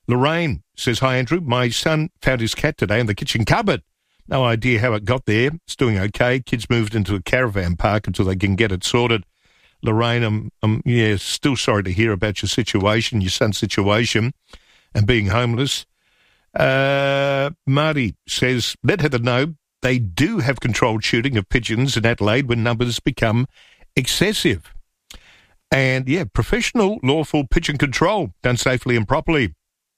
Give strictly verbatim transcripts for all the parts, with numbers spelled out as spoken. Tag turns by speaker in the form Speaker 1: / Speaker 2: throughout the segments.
Speaker 1: Lorraine says, hi, Andrew. My son found his cat today in the kitchen cupboard. No idea how it got there. It's doing okay. Kids moved into a caravan park until they can get it sorted. Lorraine, I'm, I'm yeah, still sorry to hear about your situation, your son's situation, and being homeless. Uh, Marty says, let Heather know they do have controlled shooting of pigeons in Adelaide when numbers become excessive. And, yeah, professional, lawful pigeon control done safely and properly.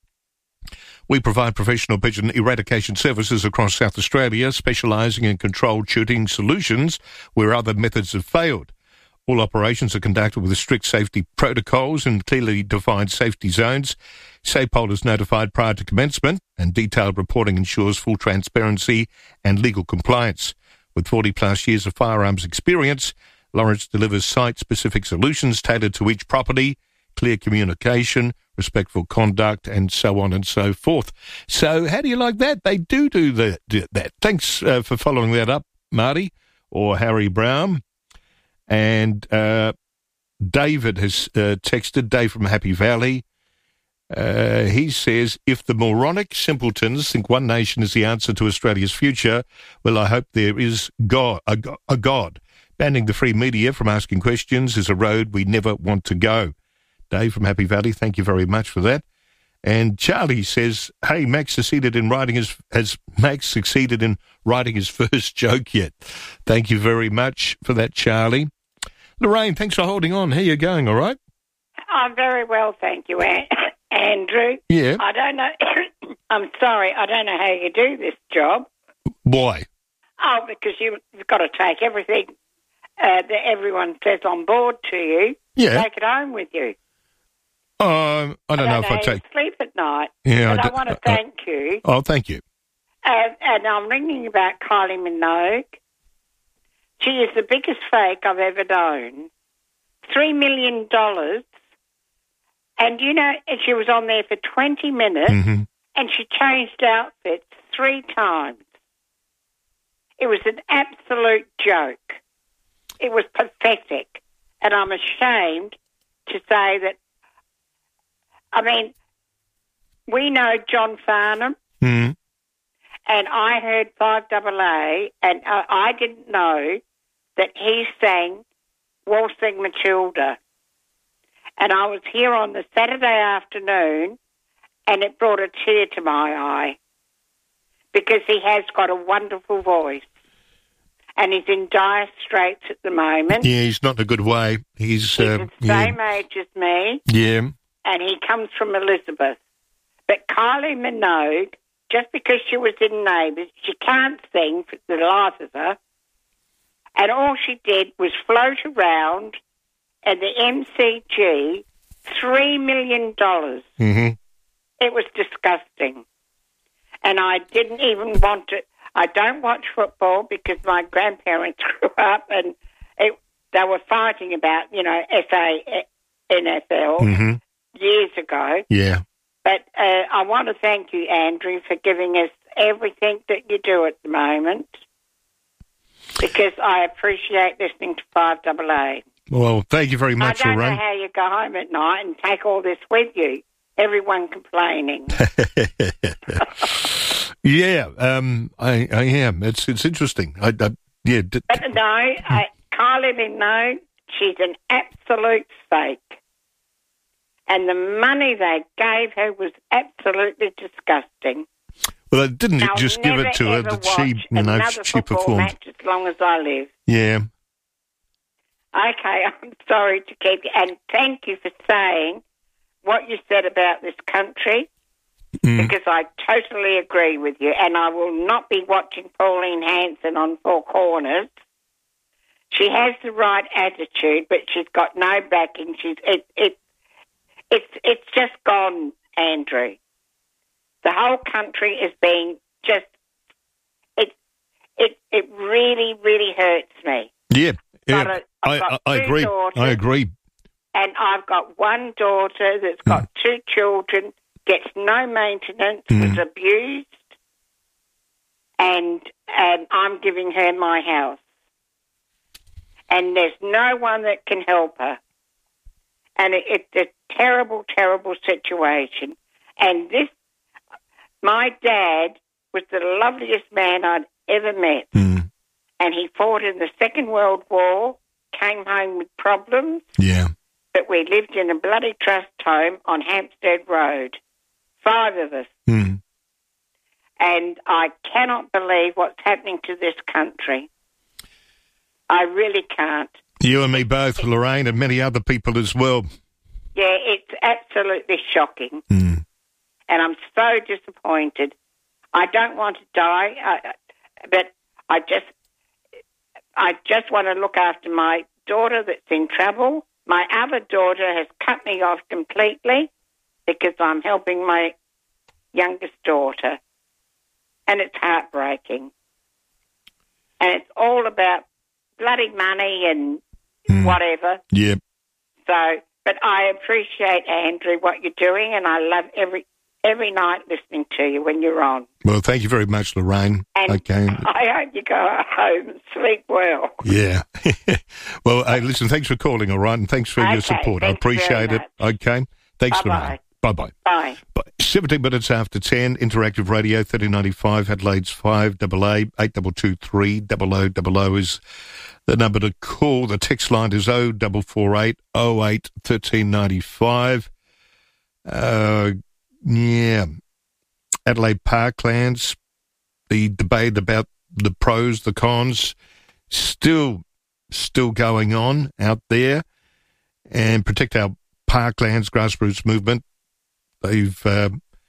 Speaker 1: We provide professional pigeon eradication services across South Australia, specialising in controlled shooting solutions where other methods have failed. All operations are conducted with strict safety protocols and clearly defined safety zones. SAPOL is notified prior to commencement, and detailed reporting ensures full transparency and legal compliance. With forty plus years of firearms experience, Lawrence delivers site-specific solutions tailored to each property, clear communication, respectful conduct, and so on and so forth. So how do you like that? They do do, the, do that. Thanks uh, for following that up, Marty, or Harry Brown. And uh, David has uh, texted, Dave from Happy Valley. Uh, he says, if the moronic simpletons think one nation is the answer to Australia's future, well, I hope there is God, a, a God. Banning the free media from asking questions is a road we never want to go. Dave from Happy Valley, thank you very much for that. And Charlie says, hey, Max succeeded in writing his, has Max succeeded in writing his first joke yet? Thank you very much for that, Charlie. Lorraine, thanks for holding on. How are you going, all right?
Speaker 2: I'm very well, thank you, Andrew.
Speaker 1: Yeah.
Speaker 2: I don't know, I'm sorry, I don't know how you do this job.
Speaker 1: Why?
Speaker 2: Oh, because you've got to take everything uh, that everyone says on board to you,
Speaker 1: yeah.
Speaker 2: take it home with you.
Speaker 1: Um, I don't
Speaker 2: I
Speaker 1: know
Speaker 2: don't
Speaker 1: if
Speaker 2: know
Speaker 1: I take...
Speaker 2: sleep at night.
Speaker 1: Yeah,
Speaker 2: but
Speaker 1: I,
Speaker 2: I, I want to
Speaker 1: uh,
Speaker 2: thank you.
Speaker 1: Oh, thank you.
Speaker 2: Uh, and I'm ringing about Kylie Minogue. She is the biggest fake I've ever known. Three million dollars. And, you know, she was on there for twenty minutes,
Speaker 1: mm-hmm.
Speaker 2: and she changed outfits three times. It was an absolute joke. It was pathetic. And I'm ashamed to say that, I mean, we know John Farnham,
Speaker 1: mm-hmm.
Speaker 2: and I heard five double A, and uh, I didn't know that he sang Waltzing Matilda. And I was here on the Saturday afternoon, and it brought a tear to my eye because he has got a wonderful voice. And he's in dire straits at the moment.
Speaker 1: Yeah, he's not in a good way. He's,
Speaker 2: he's
Speaker 1: uh,
Speaker 2: the same yeah. age as me.
Speaker 1: Yeah.
Speaker 2: And he comes from Elizabeth. But Kylie Minogue, just because she was in Neighbours, she can't sing for the life of her. And all she did was float around at the M C G, three million dollars.
Speaker 1: Mm-hmm.
Speaker 2: It was disgusting. And I didn't even want to... I don't watch football because my grandparents grew up and it, they were fighting about, you know, S A N F L
Speaker 1: mm-hmm.
Speaker 2: years ago.
Speaker 1: Yeah.
Speaker 2: But uh, I want to thank you, Andrew, for giving us everything that you do at the moment because I appreciate listening to five double A.
Speaker 1: Well, thank you very much,
Speaker 2: I don't
Speaker 1: Lorraine.
Speaker 2: know how you go home at night and take all this with you. Everyone complaining.
Speaker 1: yeah, um, I, I am. It's it's interesting. I, I yeah. D-
Speaker 2: but no, I, Kylie Minogue, she's an absolute fake. And the money they gave her was absolutely disgusting.
Speaker 1: Well, they didn't
Speaker 2: I'll
Speaker 1: just give it to her that she, you know, she performed.
Speaker 2: Match as long as I live.
Speaker 1: Yeah.
Speaker 2: Okay, I'm sorry to keep you. And thank you for saying what you said about this country, mm. because I totally agree with you. And I will not be watching Pauline Hanson on Four Corners. She has the right attitude, but she's got no backing. She's it it it's it's just gone, Andrew. The whole country is being just it it it really really hurts me.
Speaker 1: Yeah, yeah.
Speaker 2: A, I,
Speaker 1: I, I agree.
Speaker 2: Daughters,
Speaker 1: I agree.
Speaker 2: And I've got one daughter that's got mm. two children, gets no maintenance, mm. was abused, and um, I'm giving her my house. And there's no one that can help her. And it, it's a terrible, terrible situation. And this, my dad was the loveliest man I'd ever met.
Speaker 1: Mm.
Speaker 2: And he fought in the Second World War, came home with problems.
Speaker 1: Yeah.
Speaker 2: But we lived in a bloody trust home on Hampstead Road. Five of us.
Speaker 1: Mm.
Speaker 2: And I cannot believe what's happening to this country. I really can't.
Speaker 1: You and me both, Lorraine, and many other people as well.
Speaker 2: Yeah, it's absolutely shocking.
Speaker 1: Mm.
Speaker 2: And I'm so disappointed. I don't want to die, I, but I just, I just want to look after my daughter that's in trouble. My other daughter has cut me off completely because I'm helping my youngest daughter. And it's heartbreaking. And it's all about bloody money and mm. whatever.
Speaker 1: Yeah.
Speaker 2: So, but I appreciate, Andrew, what you're doing, and I love every every night listening to you when you're on.
Speaker 1: Well, thank you very much, Lorraine.
Speaker 2: And
Speaker 1: okay.
Speaker 2: I hope you go home and sleep well.
Speaker 1: Yeah. Well, hey, listen, thanks for calling, all right, and thanks for
Speaker 2: okay,
Speaker 1: your support. I appreciate it.
Speaker 2: Much.
Speaker 1: Okay. Thanks,
Speaker 2: Bye-bye.
Speaker 1: Lorraine. Bye-bye.
Speaker 2: Bye.
Speaker 1: Bye. seventeen minutes after ten, Interactive Radio, thirty ninety-five, Adelaide's five A A, eight two two three, double oh double oh is the number to call. The text line is oh four four eight, oh eight, one three nine five. Uh, yeah. Adelaide Parklands, the debate about the pros, the cons, still, still going on out there. And Protect Our Parklands grassroots movement, they've uh,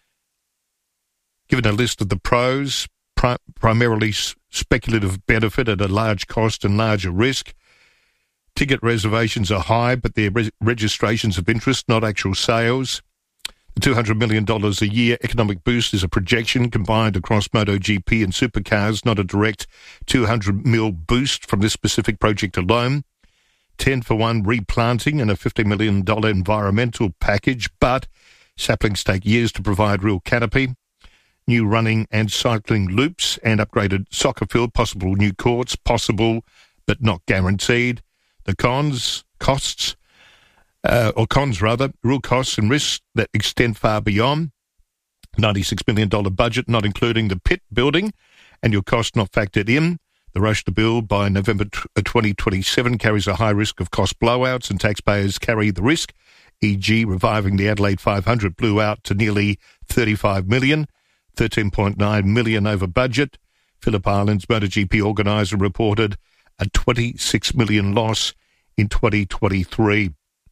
Speaker 1: given a list of the pros, pri- primarily s- speculative benefit at a large cost and larger risk. Ticket reservations are high, but they're re- registrations of interest, not actual sales. The two hundred million dollars a year economic boost is a projection combined across MotoGP and supercars, not a direct two hundred mil boost from this specific project alone. ten for one replanting and a fifty million dollars environmental package, but saplings take years to provide real canopy. New running and cycling loops and upgraded soccer field, possible new courts, possible but not guaranteed. The cons, costs, uh, or cons rather, real costs and risks that extend far beyond. ninety-six million dollars budget, not including the pit building, and your cost not factored in. The rush to build by November twenty twenty-seven carries a high risk of cost blowouts, and taxpayers carry the risk, for example reviving the Adelaide five hundred blew out to nearly thirty-five million dollars, thirteen point nine million dollars over budget. Phillip Island's MotoGP organiser reported a twenty-six million dollars loss in twenty twenty-three.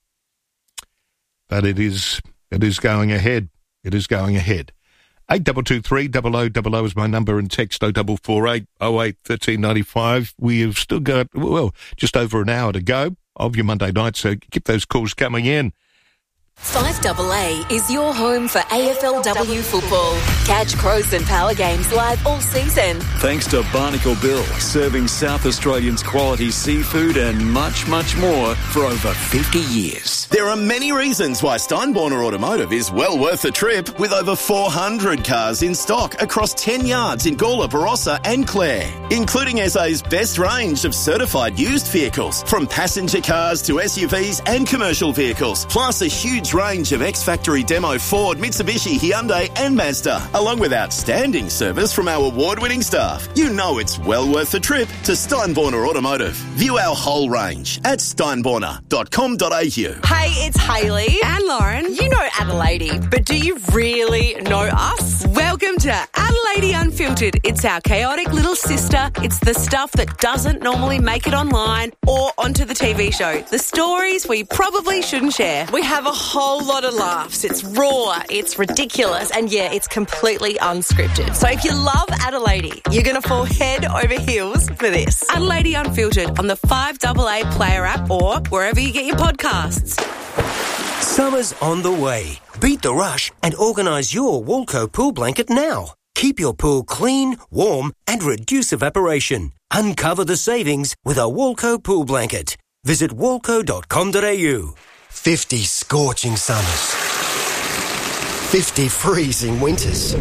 Speaker 1: But it is, it is going ahead. It is going ahead. eight two two three, double oh double oh is my number, and text oh four four eight, oh eight, one three nine five. We have still got, well, just over an hour to go of your Monday night, so keep those calls coming in.
Speaker 3: five A A is your home for A F L W football. Catch Crows and Power games live all season.
Speaker 4: Thanks to Barnacle Bill, serving South Australians quality seafood and much, much more for over fifty years.
Speaker 5: There are many reasons why Steinborner Automotive is well worth the trip, with over four hundred cars in stock across ten yards in Gawler, Barossa and Clare, including S A's best range of certified used vehicles, from passenger cars to S U Vs and commercial vehicles, plus a huge range of ex-factory demo Ford, Mitsubishi, Hyundai and Mazda, along with outstanding service from our award-winning staff. You know it's well worth the trip to Steinborner Automotive. View our whole range at steinborner dot com dot a u.
Speaker 6: Hey, it's Hayley and Lauren. You know Adelaide, but do you really know us? Welcome to Adelaide Unfiltered. It's our chaotic little sister. It's the stuff that doesn't normally make it online or onto the T V show. The stories we probably shouldn't share. We have a whole lot of laughs. It's raw, it's ridiculous, and yeah, it's completely unscripted. So if you love Adelaide, you're going to fall head over heels for this. Adelaide Unfiltered on the five A A Player app or wherever you get your podcasts.
Speaker 7: Summer's on the way. Beat the rush and organise your Walco pool blanket now. Keep your pool clean, warm and reduce evaporation. Uncover the savings with a Walco pool blanket. Visit walco dot com dot a u.
Speaker 8: fifty scorching summers. fifty freezing winters.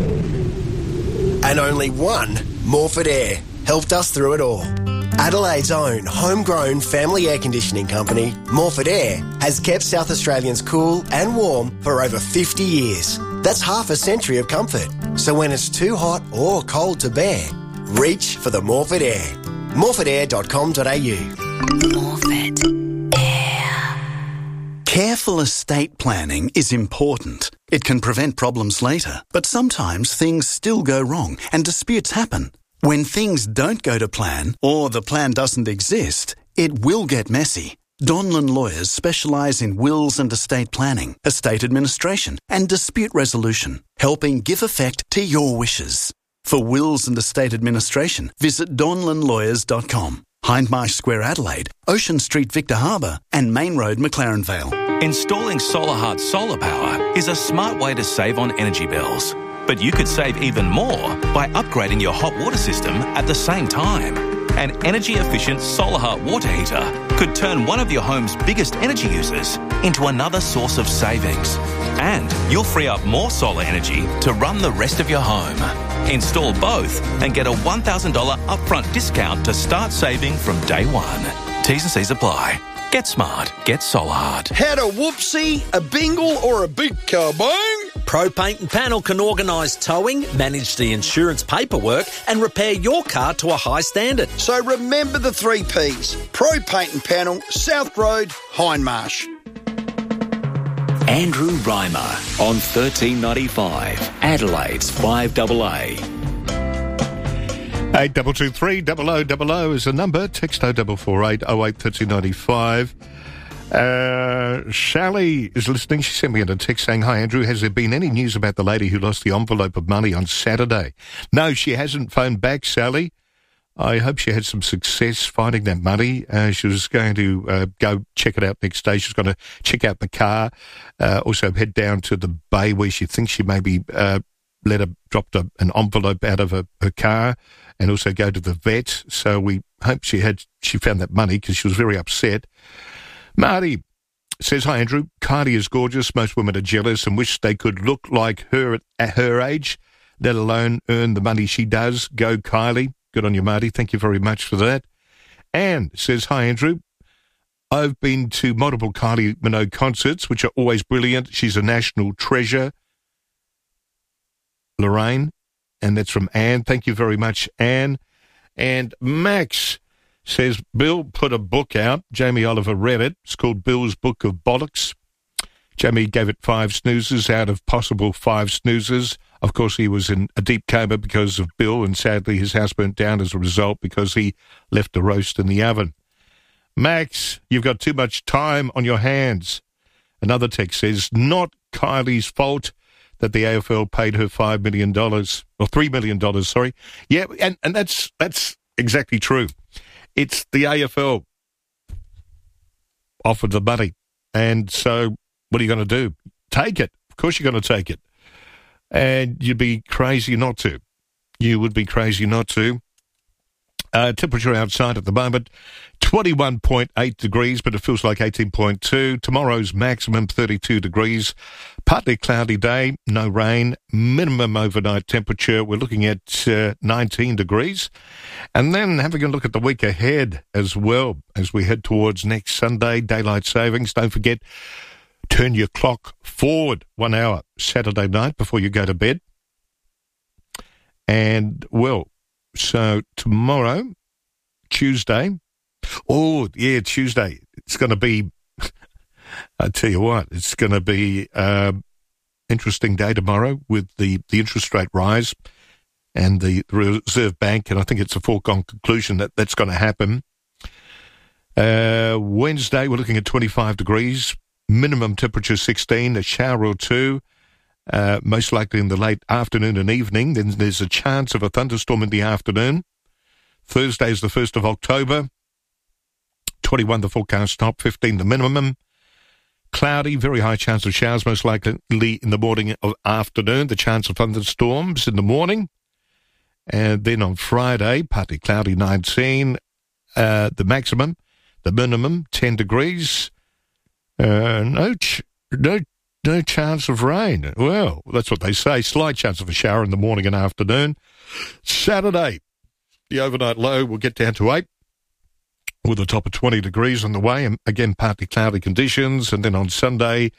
Speaker 8: And only one Morford Air helped us through it all. Adelaide's own homegrown family air conditioning company, Morford Air, has kept South Australians cool and warm for over fifty years. That's half a century of comfort. So when it's too hot or cold to bear, reach for the Morford Air. morford air dot com dot a u.
Speaker 3: Morford Air.
Speaker 9: Careful estate planning is important. It can prevent problems later, but sometimes things still go wrong and disputes happen. When things don't go to plan, or the plan doesn't exist, it will get messy. Donlan Lawyers specialise in wills and estate planning, estate administration and dispute resolution, helping give effect to your wishes. For wills and estate administration, visit donlan lawyers dot com. Hindmarsh Square, Adelaide, Ocean Street, Victor Harbour and Main Road, McLaren Vale.
Speaker 10: Installing SolarHeart solar power is a smart way to save on energy bills. But you could save even more by upgrading your hot water system at the same time. An energy-efficient SolarHeart water heater could turn one of your home's biggest energy users into another source of savings. And you'll free up more solar energy to run the rest of your home. Install both and get a one thousand dollars upfront discount to start saving from day one. T's and C's apply. Get smart. Get SolarHeart.
Speaker 11: Had a whoopsie, a bingle or a big kabong?
Speaker 12: Pro Paint and Panel can organise towing, manage the insurance paperwork and repair your car to a high standard.
Speaker 11: So remember the three P's. Pro Paint and Panel, South Road, Hindmarsh.
Speaker 4: Andrew Reimer on thirteen ninety-five, Adelaide's five A A.
Speaker 1: Eight double two three double o double o is the number. Text oh double four eight oh eight thirteen ninety five. Uh, Sally is listening. She sent me a text saying, "Hi Andrew, has there been any news about the lady who lost the envelope of money on Saturday?" No, she hasn't phoned back, Sally. I hope she had some success finding that money. Uh, she was going to uh, go check it out next day. She's going to check out the car. Uh, also head down to the bay where she thinks she maybe uh, let her dropped a, an envelope out of her, her car, and also go to the vet. So we hope she had she found that money because she was very upset. Marty says, "Hi Andrew, Kylie is gorgeous. Most women are jealous and wish they could look like her at, at her age, let alone earn the money she does. Go Kylie." Good on you, Marty. Thank you very much for that. Anne says, "Hi Andrew, I've been to multiple Kylie Minogue concerts, which are always brilliant. She's a national treasure." Lorraine, and that's from Anne. Thank you very much, Anne. And Max says, "Bill put a book out. Jamie Oliver read it. It's called Bill's Book of Bollocks. Jamie gave it five snoozes out of possible five snoozes. Of course, he was in a deep coma because of Bill, and sadly his house burnt down as a result because he left a roast in the oven." Max, you've got too much time on your hands. Another text says, "Not Kylie's fault that the A F L paid her five million dollars, or three million dollars, sorry." Yeah, and, and that's that's exactly true. It's the A F L offered the money. And so what are you going to do? Take it. Of course you're going to take it. And you'd be crazy not to. You would be crazy not to. Uh, temperature outside at the moment, twenty-one point eight degrees, but it feels like eighteen point two. Tomorrow's maximum thirty-two degrees. Partly cloudy day, no rain. Minimum overnight temperature, we're looking at uh, nineteen degrees. And then having a look at the week ahead as well as we head towards next Sunday, daylight savings. Don't forget, turn your clock forward one hour Saturday night before you go to bed. And, well, so tomorrow, Tuesday, oh, yeah, Tuesday, it's going to be, I tell you what, it's going to be an interesting day tomorrow with the, the interest rate rise and the Reserve Bank, and I think it's a foregone conclusion that that's going to happen. Uh, Wednesday, we're looking at twenty-five degrees, minimum temperature sixteen, a shower or two, uh, most likely in the late afternoon and evening. Then there's a chance of a thunderstorm in the afternoon. Thursday is the first of October, twenty-one the forecast top, fifteen the minimum. Cloudy, very high chance of showers, most likely in the morning or afternoon, the chance of thunderstorms in the morning. And then on Friday, partly cloudy, nineteen, uh, the maximum, the minimum, ten degrees. Uh, no, ch- no, no chance of rain. Well, that's what they say. Slight chance of a shower in the morning and afternoon. Saturday, the overnight low will get down to eight, with a top of twenty degrees on the way. And again, partly cloudy conditions. And then on Sunday,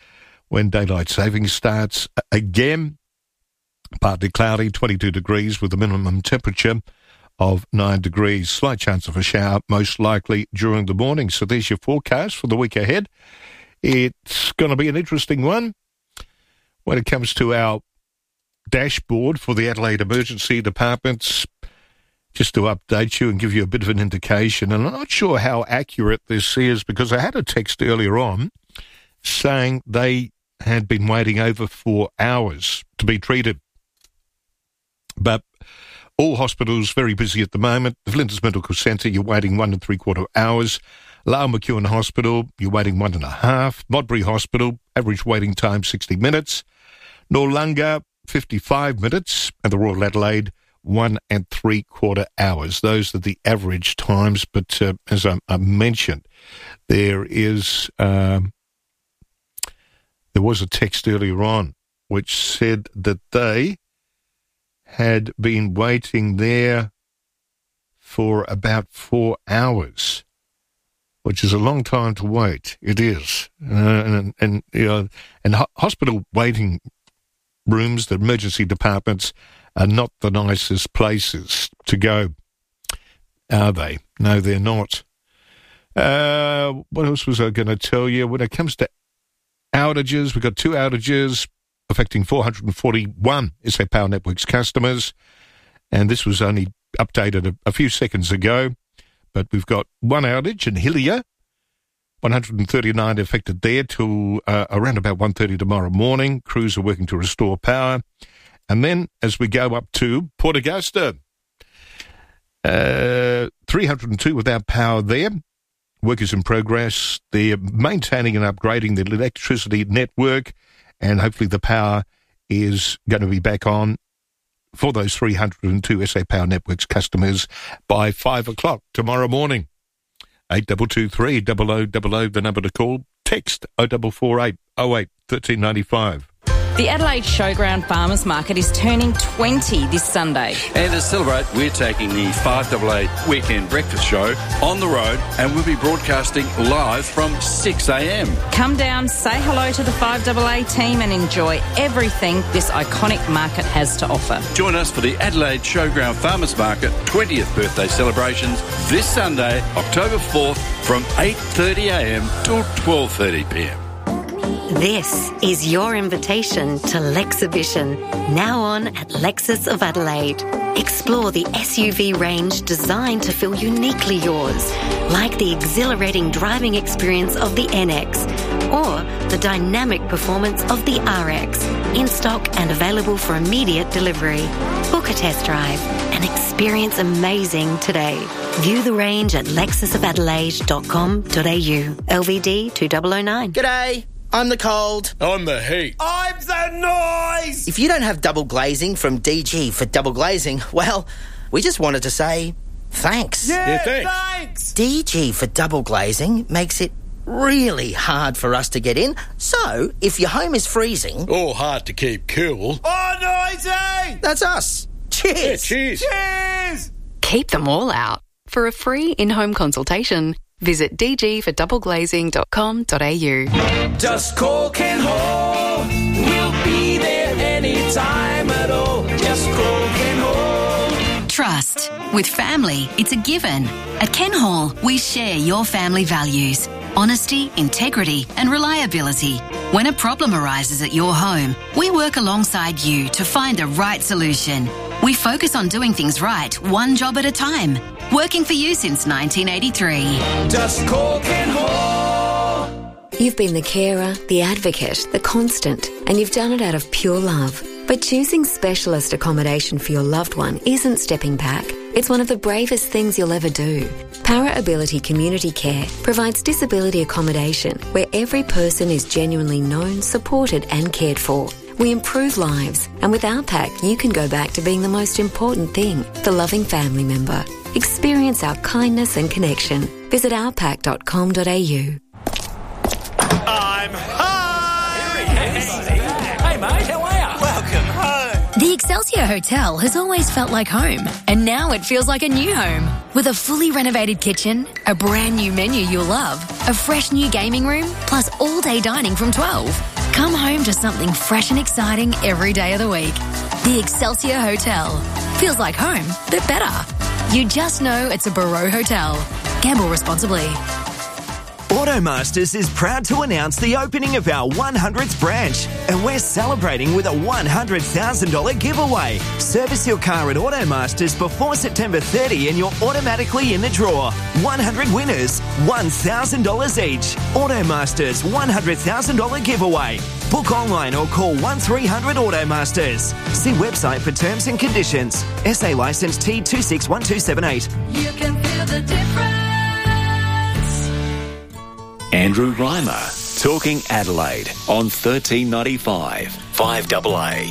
Speaker 1: when daylight savings starts again. Partly cloudy, twenty-two degrees with a minimum temperature of nine degrees. Slight chance of a shower, most likely during the morning. So there's your forecast for the week ahead. It's going to be an interesting one when it comes to our dashboard for the Adelaide Emergency Departments. Just to update you and give you a bit of an indication, and I'm not sure how accurate this is because I had a text earlier on saying they had been waiting over four hours to be treated. But all hospitals very busy at the moment. The Flinders Medical Centre, you're waiting one and three quarter hours. Lyle McEwen Hospital, you're waiting one and a half. Modbury Hospital, average waiting time sixty minutes. Noarlunga, fifty-five minutes. And the Royal Adelaide, one and three quarter hours. Those are the average times. But uh, as I, I mentioned, there is um, there was a text earlier on which said that they had been waiting there for about four hours, which is a long time to wait. It is. Uh, and, and, you know, and ho- hospital waiting rooms, the emergency departments, are not the nicest places to go, are they? No, they're not. Uh, what else was I going to tell you? When it comes to outages, we've got two outages affecting four hundred forty-one S A Power Networks customers, and this was only updated a, a few seconds ago, but we've got one outage in Hillier, one hundred thirty-nine affected there till uh, around about one thirty tomorrow morning. Crews are working to restore power. And then as we go up to Port Augusta, uh, three hundred two without power there. Work is in progress. They're maintaining and upgrading the electricity network, and hopefully the power is going to be back on for those three hundred two S A Power Networks customers by five o'clock tomorrow morning. eight two two three, double oh double oh, the number to call. Text oh four four eight oh eight one three nine five.
Speaker 13: The Adelaide Showground Farmers Market is turning twenty this Sunday.
Speaker 14: And to celebrate, we're taking the five double eight Weekend Breakfast Show on the road, and we'll be broadcasting live from six a.m.
Speaker 13: Come down, say hello to the five double eight team and enjoy everything this iconic market has to offer.
Speaker 14: Join us for the Adelaide Showground Farmers Market twentieth birthday celebrations this Sunday, October fourth, from eight thirty a.m. till twelve thirty p.m.
Speaker 15: This is your invitation to Lexhibition, now on at Lexus of Adelaide. Explore the S U V range designed to feel uniquely yours, like the exhilarating driving experience of the N X or the dynamic performance of the R X, in stock and available for immediate delivery. Book a test drive and experience amazing today. View the range at lexus of adelaide dot com dot a u. L V D two thousand nine.
Speaker 16: G'day. I'm the cold.
Speaker 17: I'm the heat.
Speaker 16: I'm the noise. If you don't have double glazing from D G for double glazing, well, we just wanted to say thanks.
Speaker 17: Yeah, yeah thanks. thanks.
Speaker 16: D G for double glazing makes it really hard for us to get in. So, if your home is freezing...
Speaker 17: or hard to keep cool...
Speaker 16: oh, noisy! That's us. Cheers.
Speaker 17: Yeah, cheers.
Speaker 16: Cheers.
Speaker 18: Keep them all out. For a free in-home consultation, visit d g for double glazing dot com dot a u.
Speaker 19: Just call Ken Hall. We'll be there anytime at all. Just call Ken Hall.
Speaker 20: Trust. With family, it's a given. At Ken Hall, we share your family values. Honesty, integrity and reliability. When a problem arises at your home, we work alongside you to find the right solution. We focus on doing things right, one job at a time. Working for you since nineteen eighty-three.
Speaker 19: Just call Ken Hall.
Speaker 21: You've been the carer, the advocate, the constant, and you've done it out of pure love. But choosing specialist accommodation for your loved one isn't stepping back. It's one of the bravest things you'll ever do. Para Ability Community Care provides disability accommodation where every person is genuinely known, supported and cared for. We improve lives, and with our pack, you can go back to being the most important thing, the loving family member. Experience our kindness and connection. Visit our pack dot com dot a u.
Speaker 19: I'm home! Hey, mate, how are you? Welcome home.
Speaker 22: The Excelsior Hotel has always felt like home, and now it feels like a new home. With a fully renovated kitchen, a brand new menu you'll love, a fresh new gaming room, plus all-day dining from twelve. Come home to something fresh and exciting every day of the week. The Excelsior Hotel. Feels like home, but better. You just know it's a Barreau Hotel. Gamble responsibly.
Speaker 2: Automasters is proud to announce the opening of our one hundredth branch, and we're celebrating with a one hundred thousand dollars giveaway. Service your car at Automasters before September thirtieth and you're automatically in the draw. one hundred winners, one thousand dollars each. Automasters one hundred thousand dollars giveaway. Book online or call one three hundred Automasters. See website for terms and conditions. S A licence T two six one two seven eight.
Speaker 19: You can feel the difference.
Speaker 4: Andrew Reimer, Talking Adelaide on thirteen ninety-five, five A A.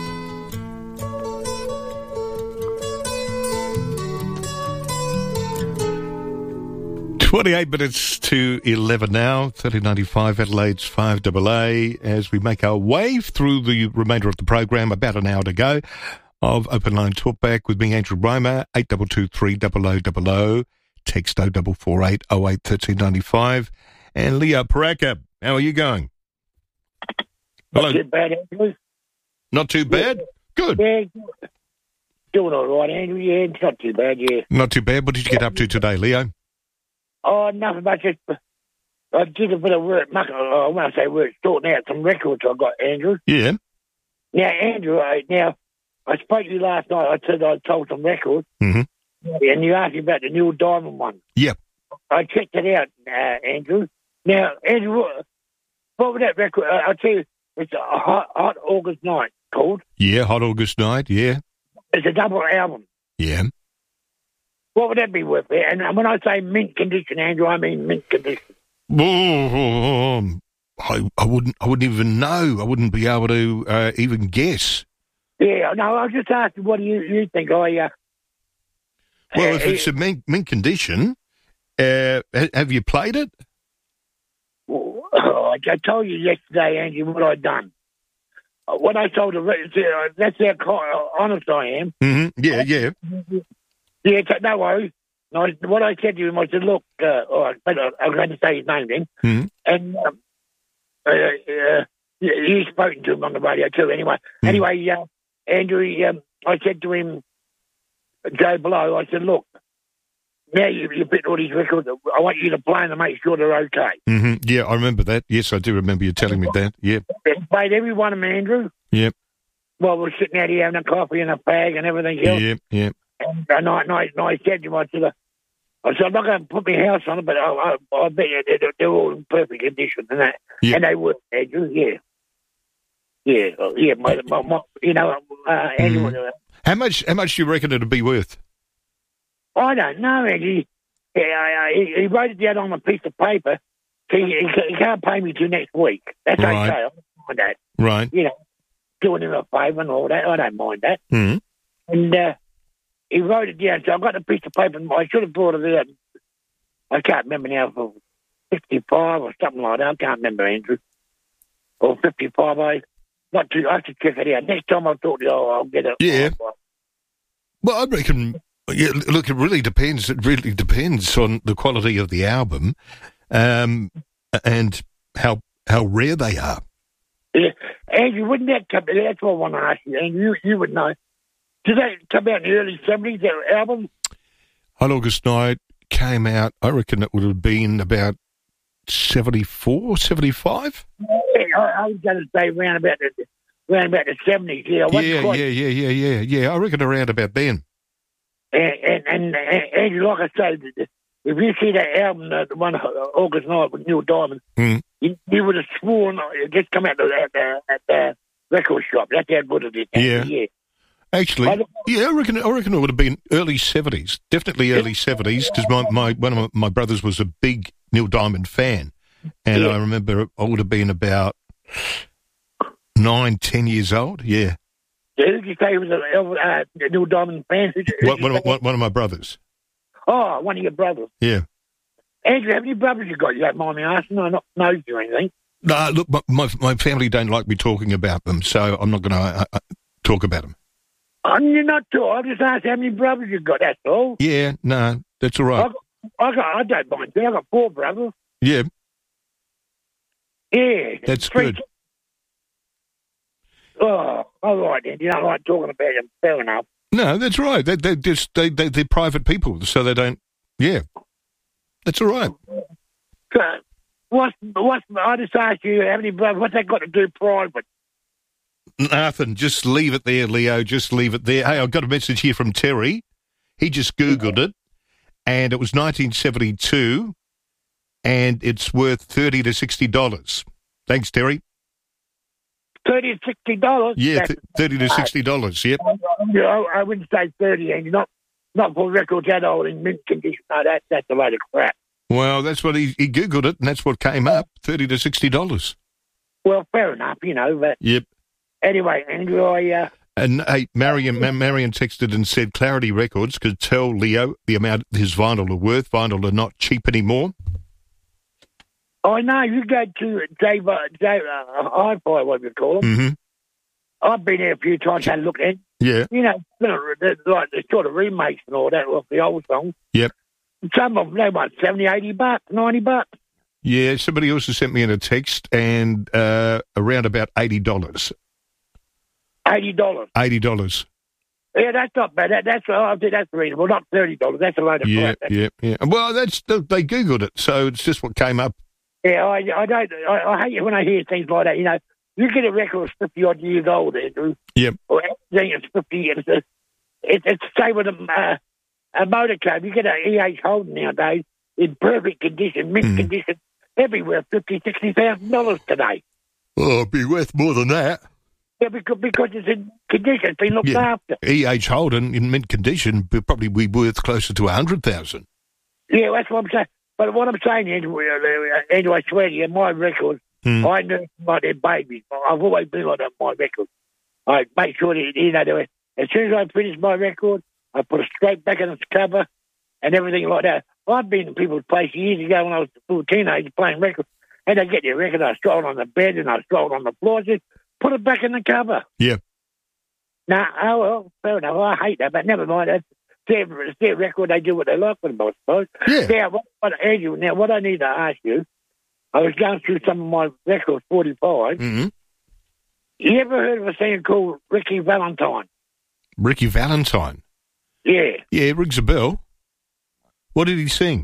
Speaker 1: twenty-eight minutes to eleven now, thirteen ninety-five Adelaide's five A A, as we make our way through the remainder of the program, about an hour to go, of Open Line Talkback with me, Andrew Reimer, eight two two three double oh double oh, text oh four four eight oh eight thirteen ninety-five. And Leo Paraka, how are you going? Hello.
Speaker 5: Not too bad, Andrew.
Speaker 1: Not too bad?
Speaker 5: Yeah.
Speaker 1: Good.
Speaker 5: Yeah, doing all right, Andrew. Yeah, it's not too bad, yeah.
Speaker 1: Not too bad. What did you get up to today, Leo?
Speaker 5: Oh, nothing much. Just, I did a bit of work. muck- I want to say work, sorting out some records I got, Andrew.
Speaker 1: Yeah.
Speaker 5: Now, Andrew, I, now, I spoke to you last night. I said I told some records.
Speaker 1: Mm-hmm.
Speaker 5: And you asked me about the Neil Diamond one.
Speaker 1: Yep.
Speaker 5: I checked it out, uh, Andrew. Now, Andrew, what, what was that record? Uh, I'll tell you, it's a hot, hot August Night called.
Speaker 1: Yeah, Hot August Night, yeah.
Speaker 5: It's a double album.
Speaker 1: Yeah.
Speaker 5: What would that be worth? And when I say mint condition, Andrew, I mean mint condition.
Speaker 1: Oh, um, I, I wouldn't I wouldn't even know. I wouldn't be able to uh, even guess.
Speaker 5: Yeah, no, I was just asking, what do you, you think? I, uh,
Speaker 1: Well,
Speaker 5: uh,
Speaker 1: if it's a mint, mint condition, uh, ha- have you played it?
Speaker 5: Oh, I told you yesterday, Angie, what I'd done. Uh, What I told her, uh, that's how co- honest I am.
Speaker 1: Mm-hmm. Yeah, yeah.
Speaker 5: Yeah, so no worries. No, I- what I said to him, I said, look, uh, all right, but I- I'm going to say his name then.
Speaker 1: Mm-hmm.
Speaker 5: And um, uh, uh, he's spoken to him on the radio too, anyway.
Speaker 1: Mm-hmm.
Speaker 5: Anyway, uh, Andrew, he, um, I said to him, Joe Blow, I said, look, now you, you put all these records, I want you to play them to make sure they're okay.
Speaker 1: Mm-hmm. Yeah, I remember that. Yes, I do remember you telling me that. Yep.
Speaker 5: He played every one of them, Andrew.
Speaker 1: Yep.
Speaker 5: Well, we're sitting out here having a coffee and a fag and everything else.
Speaker 1: Yep. Yep.
Speaker 5: And, and, I, and, I, and I said to him, I said, uh, I said, I'm not going to put my house on it, but I, I, I bet you they're, they're all in perfect condition. And that,
Speaker 1: Yep.
Speaker 5: and they were, Andrew, yeah. Yeah, uh, yeah, my, my, my, you know, uh, Andrew,
Speaker 1: Mhm. How much? How much do you reckon it'd be worth?
Speaker 5: I don't know, Andrew. Yeah, uh, he, he wrote it down on a piece of paper. He, he, he can't pay me till next week. That's
Speaker 1: Right.
Speaker 5: okay. I don't mind that.
Speaker 1: Right.
Speaker 5: You know, doing him a favour and all that. I don't mind that.
Speaker 1: Mm-hmm.
Speaker 5: And uh, he wrote it down. So I got a piece of paper. And I should have brought it out. I can't remember now for fifty-five or something like that. I can't remember, Andrew. Or fifty-five. I not too. I have to check it out. Next time I talk to you, I'll, I'll get it.
Speaker 1: Yeah. Well, I reckon. Yeah, look, it really depends. It really depends on the quality of the album, um, and how how rare they are.
Speaker 5: Yeah. Andrew, wouldn't that come? That's what I want to ask you. And you, you would know. Did that come out in the early seventies? That album?
Speaker 1: Hot August Night came out. I reckon it would have been about seventy-four, seventy-five.
Speaker 5: Yeah, I, I was going to say round about the round about the seventies. Yeah, I wasn't
Speaker 1: Yeah,
Speaker 5: quite-
Speaker 1: yeah, yeah, yeah, yeah, yeah. I reckon around about then.
Speaker 5: And, and, and, and Andrew, like I said, if you see that album, uh, the one uh, August Night with Neil Diamond,
Speaker 1: Mm.
Speaker 5: you, you would have sworn it just come out at the, at the record shop. That's how good it is.
Speaker 1: Yeah.
Speaker 5: yeah.
Speaker 1: Actually, yeah, I reckon. I reckon it would have been early seventies, definitely early seventies, because my, my one of my, my brothers was a big Neil Diamond fan, and
Speaker 5: Yeah.
Speaker 1: I remember I would have been about nine, ten years old. Yeah,
Speaker 5: Yeah, who did you say was a uh, Neil Diamond fan? Who, who
Speaker 1: one, one, of, one, one of my brothers.
Speaker 5: Oh, one of your brothers.
Speaker 1: Yeah.
Speaker 5: Andrew, how many brothers you got? You don't mind me asking? I'm not nosy or anything.
Speaker 1: No, look, my, my my family don't like me talking about them, so I'm not going to uh, uh, talk about them.
Speaker 5: I'm you're not sure. I just asked how many brothers you got. That's all.
Speaker 1: Yeah, no, that's all
Speaker 5: I
Speaker 1: right.
Speaker 5: got, I got. I don't mind. I got four brothers.
Speaker 1: Yeah,
Speaker 5: Yeah,
Speaker 1: that's
Speaker 5: three,
Speaker 1: good.
Speaker 5: Oh, all right then. You don't like talking about them. Fair enough.
Speaker 1: No, that's right. They, they're just they, they, they're private people, so they don't. Yeah, that's all right.
Speaker 5: So, what's what's? I just asked you, how many brothers? What's that got to do private?
Speaker 1: Nothing. Just leave it there, Leo. Just leave it there. Hey, I've got a message here from Terry. He just Googled it, and it was nineteen seventy-two, and it's worth thirty to sixty dollars. Thanks, Terry.
Speaker 5: Thirty to sixty dollars.
Speaker 1: Yeah, th- thirty to sixty dollars. Yep.
Speaker 5: I, I wouldn't say thirty, and not not for records that old in mint condition. No, that that's a load of crap.
Speaker 1: Well, that's what he, he Googled it, and that's what came up: thirty to sixty dollars.
Speaker 5: Well, fair enough, you know. But
Speaker 1: yep.
Speaker 5: Anyway, Andrew, I. Uh,
Speaker 1: And hey, Marion, Ma- Marion texted and said Clarity Records could tell Leo the amount his vinyl are worth. Vinyl are not cheap anymore.
Speaker 5: I know. You go to J, J uh, Hi-Fi, what you call them.
Speaker 1: Mm-hmm.
Speaker 5: I've been there a few times, had a look in.
Speaker 1: Yeah.
Speaker 5: You know, like the sort of remakes and all that of the old songs.
Speaker 1: Yep.
Speaker 5: Some of them, they want seventy, eighty bucks, ninety bucks.
Speaker 1: Yeah, somebody also sent me in a text and uh, around about eighty dollars.
Speaker 5: eighty dollars.
Speaker 1: eighty dollars.
Speaker 5: Yeah, that's not bad. That, that's I think that's reasonable. Not thirty dollars. That's a load of
Speaker 1: Yeah,
Speaker 5: crap.
Speaker 1: yeah, yeah. Well, that's they Googled it, so it's just what came up.
Speaker 5: Yeah, I, I don't. I, I hate it when I hear things like that. You know, you get a record that's fifty odd years old, Andrew.
Speaker 1: Yep.
Speaker 5: Or everything is fifty years. It's, it's, it's the same with a, uh, a motor club. You get an E H Holden nowadays in perfect condition, mint mm. condition, everywhere, fifty, sixty thousand dollars today.
Speaker 1: Oh, it'd be worth more than that.
Speaker 5: Yeah, because, because it's in condition, it's been looked
Speaker 1: yeah.
Speaker 5: after.
Speaker 1: E H Holden in mint condition would probably be worth closer to a hundred thousand.
Speaker 5: Yeah, that's what I'm saying. But what I'm saying, Andrew, uh, Andrew, I swear to you, my records, mm. I nurse like their babies. I've always been like that. My records, I make sure that you know. That as soon as I finish my record, I put it straight back in its cover and everything like that. I've been to people's places years ago when I was a full teenager playing records, and they get their record. I strolled on the bed and I strolled on the floor. Just put it back in the cover.
Speaker 1: Yeah.
Speaker 5: Now, nah, oh well, fair enough. I hate that, but never mind. That's their, it's their record. They do what they like with them, I suppose.
Speaker 1: Yeah.
Speaker 5: Now, what, what, Andrew, now, what I need to ask you, I was going through some of my records, forty-five.
Speaker 1: Mm-hmm.
Speaker 5: You ever heard of a singer called Ricky Valentine?
Speaker 1: Ricky Valentine?
Speaker 5: Yeah.
Speaker 1: Yeah, it rings a bell. What did he sing?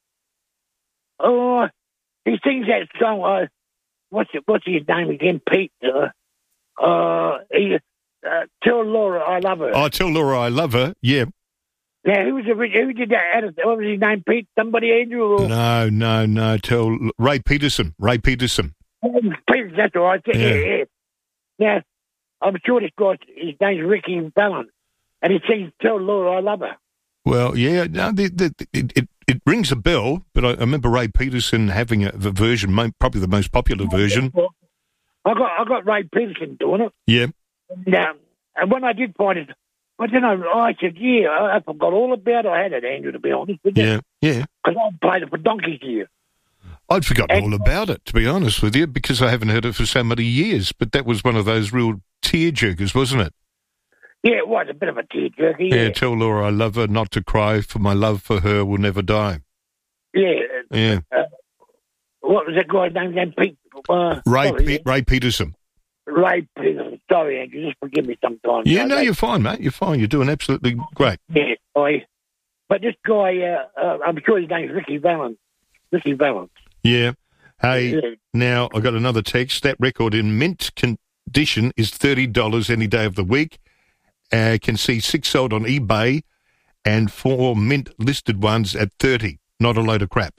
Speaker 5: Oh, he sings that song. Uh, what's it, what's his name again? Pete. Uh, uh, he, uh, Tell Laura I Love Her.
Speaker 1: Oh, Tell Laura I Love Her. Yeah.
Speaker 5: Now, who was the, who did that? What was his name? Pete? Somebody, Andrew? Or?
Speaker 1: No, no, no. Tell Ray Peterson. Ray Peterson.
Speaker 5: Peterson, that's all right. Yeah, yeah. yeah. Now, I'm sure this guy, his name's Ricky Valentine, and he sings Tell Laura I Love Her.
Speaker 1: Well, yeah, no, the, the, it, it it rings a bell, but I, I remember Ray Peterson having a, the version, probably the most popular version.
Speaker 5: I got I got Ray Peterson doing it.
Speaker 1: Yeah.
Speaker 5: Now, and when I did find it, I don't know. I said, yeah, I, I forgot all about it. I had it, Andrew, to be honest with you.
Speaker 1: Yeah, yeah.
Speaker 5: Because I played it for donkeys here.
Speaker 1: I'd forgotten and, all about it, to be honest with you, because I haven't heard it for so many years. But that was one of those real tear-jerkers, wasn't it?
Speaker 5: Yeah, it was a bit of a tear-jerker, yeah.
Speaker 1: Yeah, Tell Laura I love her, not to cry, for my love for her will never die.
Speaker 5: Yeah.
Speaker 1: Yeah.
Speaker 5: Uh, what was that guy's name again? Pete? Uh,
Speaker 1: Ray,
Speaker 5: sorry,
Speaker 1: Pe-
Speaker 5: yeah.
Speaker 1: Ray Peterson.
Speaker 5: Ray Peterson. Sorry, Andrew, just forgive me sometimes.
Speaker 1: Yeah, no,
Speaker 5: that.
Speaker 1: you're fine, mate. You're fine. You're doing absolutely great.
Speaker 5: Yeah, I. But this guy, uh, uh, I'm sure his name's Ricky Valentine. Ricky Valentine.
Speaker 1: Yeah. Hey,
Speaker 5: yeah.
Speaker 1: Now I got another text. That record in mint condition is thirty dollars any day of the week. Uh, can see six sold on eBay and four mint listed ones at thirty. Not a load of crap.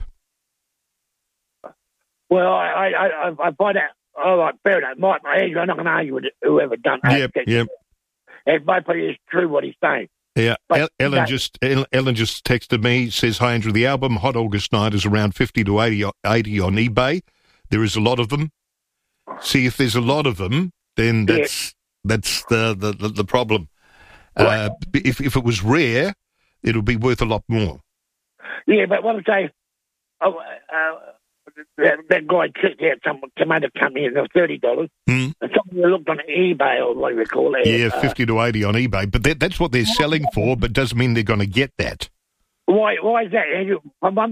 Speaker 5: Well, I I I, I find out. All right, fair enough. My, my Andrew, I'm not going to argue with whoever done that.
Speaker 1: Yep, yep.
Speaker 5: It might be it's true what he's saying.
Speaker 1: Yeah,
Speaker 5: But
Speaker 1: El- Ellen
Speaker 5: that-
Speaker 1: just El- Ellen just texted me, says, hi, Andrew, the album Hot August Night is around fifty to eighty, eighty on eBay. There is a lot of them. See, if there's a lot of them, then that's yeah. that's the, the, the, the problem. Uh, if, if it was rare, it'll be worth a lot more.
Speaker 5: Yeah, but what I'm saying, oh, uh, that, that guy checked out some tomato company and it was thirty dollars.
Speaker 1: Mm.
Speaker 5: And somebody looked on eBay or what do you call it?
Speaker 1: Yeah,
Speaker 5: uh,
Speaker 1: fifty to eighty on eBay. But that, that's what they're selling for, but doesn't mean they're going to get that.
Speaker 5: Why Why is that, Andrew? For one,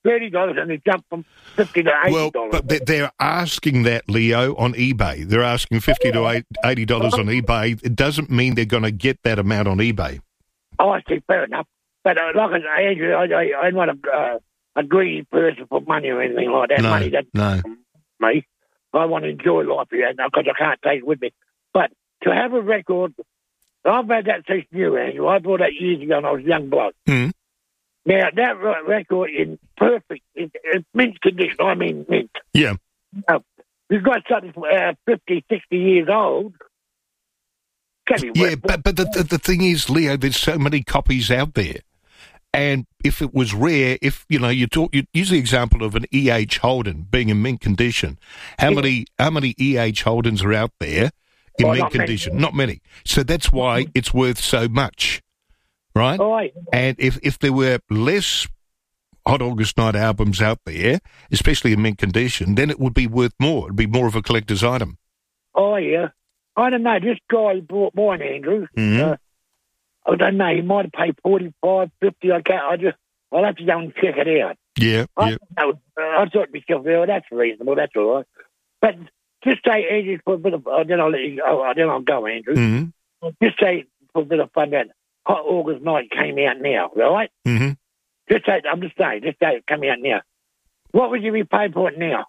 Speaker 5: thirty dollars and it jumped from fifty to eighty dollars.
Speaker 1: Well, but they- they're asking that, Leo, on eBay. They're asking fifty to eighty dollars on eBay. It doesn't mean they're going to get that amount on eBay.
Speaker 5: Oh, I see, fair enough. But uh, like I say, Andrew, I, I, I'm not a, uh, a greedy person for money or anything like that.
Speaker 1: No,
Speaker 5: money that
Speaker 1: no.
Speaker 5: me. I want to enjoy life here because I can't take it with me. But to have a record, I've had that since new, Andrew. I bought that years ago when I was a young bloke.
Speaker 1: Mm.
Speaker 5: Now, that re- record in perfect, in, in mint condition, I mean mint.
Speaker 1: Yeah.
Speaker 5: Uh, you've got something uh, fifty, sixty years old. Can be
Speaker 1: Yeah,
Speaker 5: worth
Speaker 1: but, but the, the, the thing is, Leo, there's so many copies out there. And if it was rare, if, you know, you talk, you use the example of an E H Holden being in mint condition. How many how many E H Holdens are out there in
Speaker 5: Oh,
Speaker 1: mint
Speaker 5: not many.
Speaker 1: condition? Not many. So that's why it's worth so much, right?
Speaker 5: Right.
Speaker 1: And if, if there were less Hot August Night albums out there, especially in mint condition, then it would be worth more. It would be more of a collector's item.
Speaker 5: Oh, yeah. I don't know. This guy bought mine, Andrew.
Speaker 1: Mhm.
Speaker 5: Uh, I don't know. He might have paid forty-five, fifty. I can't. I just. I'll have to go and check it out.
Speaker 1: Yeah,
Speaker 5: I,
Speaker 1: yeah.
Speaker 5: don't know. Uh, I thought to myself, well, that's reasonable. That's all right. But just say, Andrew, for a bit of. Uh, then I'll let you go. Uh, then I'll go, Andrew.
Speaker 1: Mm-hmm.
Speaker 5: Just say for a bit of fun that Hot August Night came out now, right?
Speaker 1: Mm-hmm.
Speaker 5: Just say. I'm just saying. Just say it came out now. What would you be paying for it now?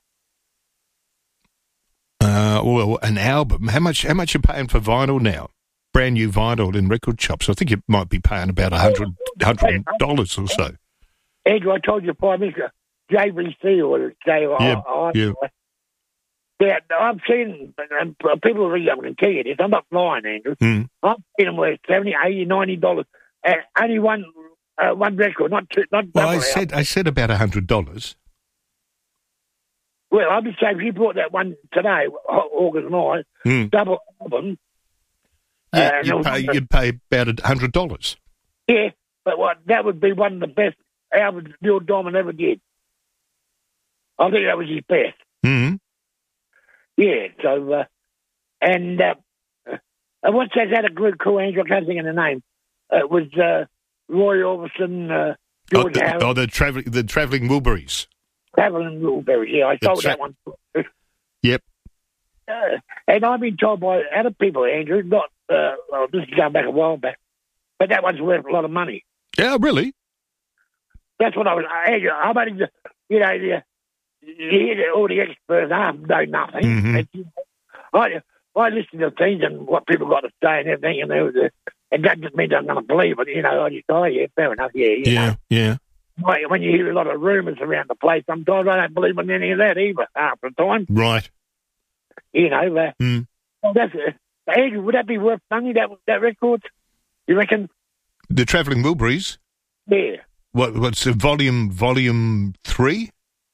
Speaker 1: Uh, well, an album. How much? How much are you paying for vinyl now? Brand new vinyl in record shops. I think you might be paying about a hundred, hundred dollars or so.
Speaker 5: Andrew, I told you five minutes ago. J V C or J.
Speaker 1: Yeah, yeah.
Speaker 5: Yeah, I've seen, and people really can tell you this, I'm not lying, Andrew.
Speaker 1: Mm.
Speaker 5: I've seen them worth seventy, eighty, ninety dollars. Uh, only one uh, one record, not two, not
Speaker 1: Well, I
Speaker 5: double
Speaker 1: said,
Speaker 5: out.
Speaker 1: I said about a hundred dollars.
Speaker 5: Well, I'm just saying, if you bought that one today, Hot August Night,
Speaker 1: Mm.
Speaker 5: double album.
Speaker 1: Yeah,
Speaker 5: uh, and it
Speaker 1: you'd
Speaker 5: was-
Speaker 1: pay, you'd pay about a hundred dollars.
Speaker 5: Yeah, but what that would be one of the best albums Neil Diamond ever did. I think that was his best.
Speaker 1: Mm.
Speaker 5: Yeah, so, uh, and uh, uh, what's that, that a good cool Andrew? I can't think of the name. Uh, it was uh, Roy Orbison, uh,
Speaker 1: Oh,
Speaker 5: George
Speaker 1: the,
Speaker 5: Harrison,
Speaker 1: oh, the traveling, the traveling Wilburys.
Speaker 5: Traveling Wilburys. Yeah, I
Speaker 1: The
Speaker 5: sold
Speaker 1: tra-
Speaker 5: that one.
Speaker 1: Yep.
Speaker 5: Uh, and I've been told by other people, Andrew, not, uh, well, this is going back a while back, but that one's worth a lot of money.
Speaker 1: Yeah, really.
Speaker 5: That's what I was, Andrew, I'm only, just, you know, you, you hear all the experts, I know nothing.
Speaker 1: Mhm.
Speaker 5: And, you know, I, I listen to things and what people got to say and everything, and there was a, and that doesn't mean I'm going to believe it, you know, I just, oh, yeah, fair enough, yeah, you
Speaker 1: Yeah,
Speaker 5: know.
Speaker 1: yeah.
Speaker 5: Like, when you hear a lot of rumours around the place, sometimes I don't believe in any of that either, half the time.
Speaker 1: Right.
Speaker 5: You know, uh,
Speaker 1: Mm.
Speaker 5: well, that's uh, Andrew, would that be worth money, that that record? You reckon?
Speaker 1: The traveling Wilburys.
Speaker 5: Yeah.
Speaker 1: What? What's the volume? Volume three.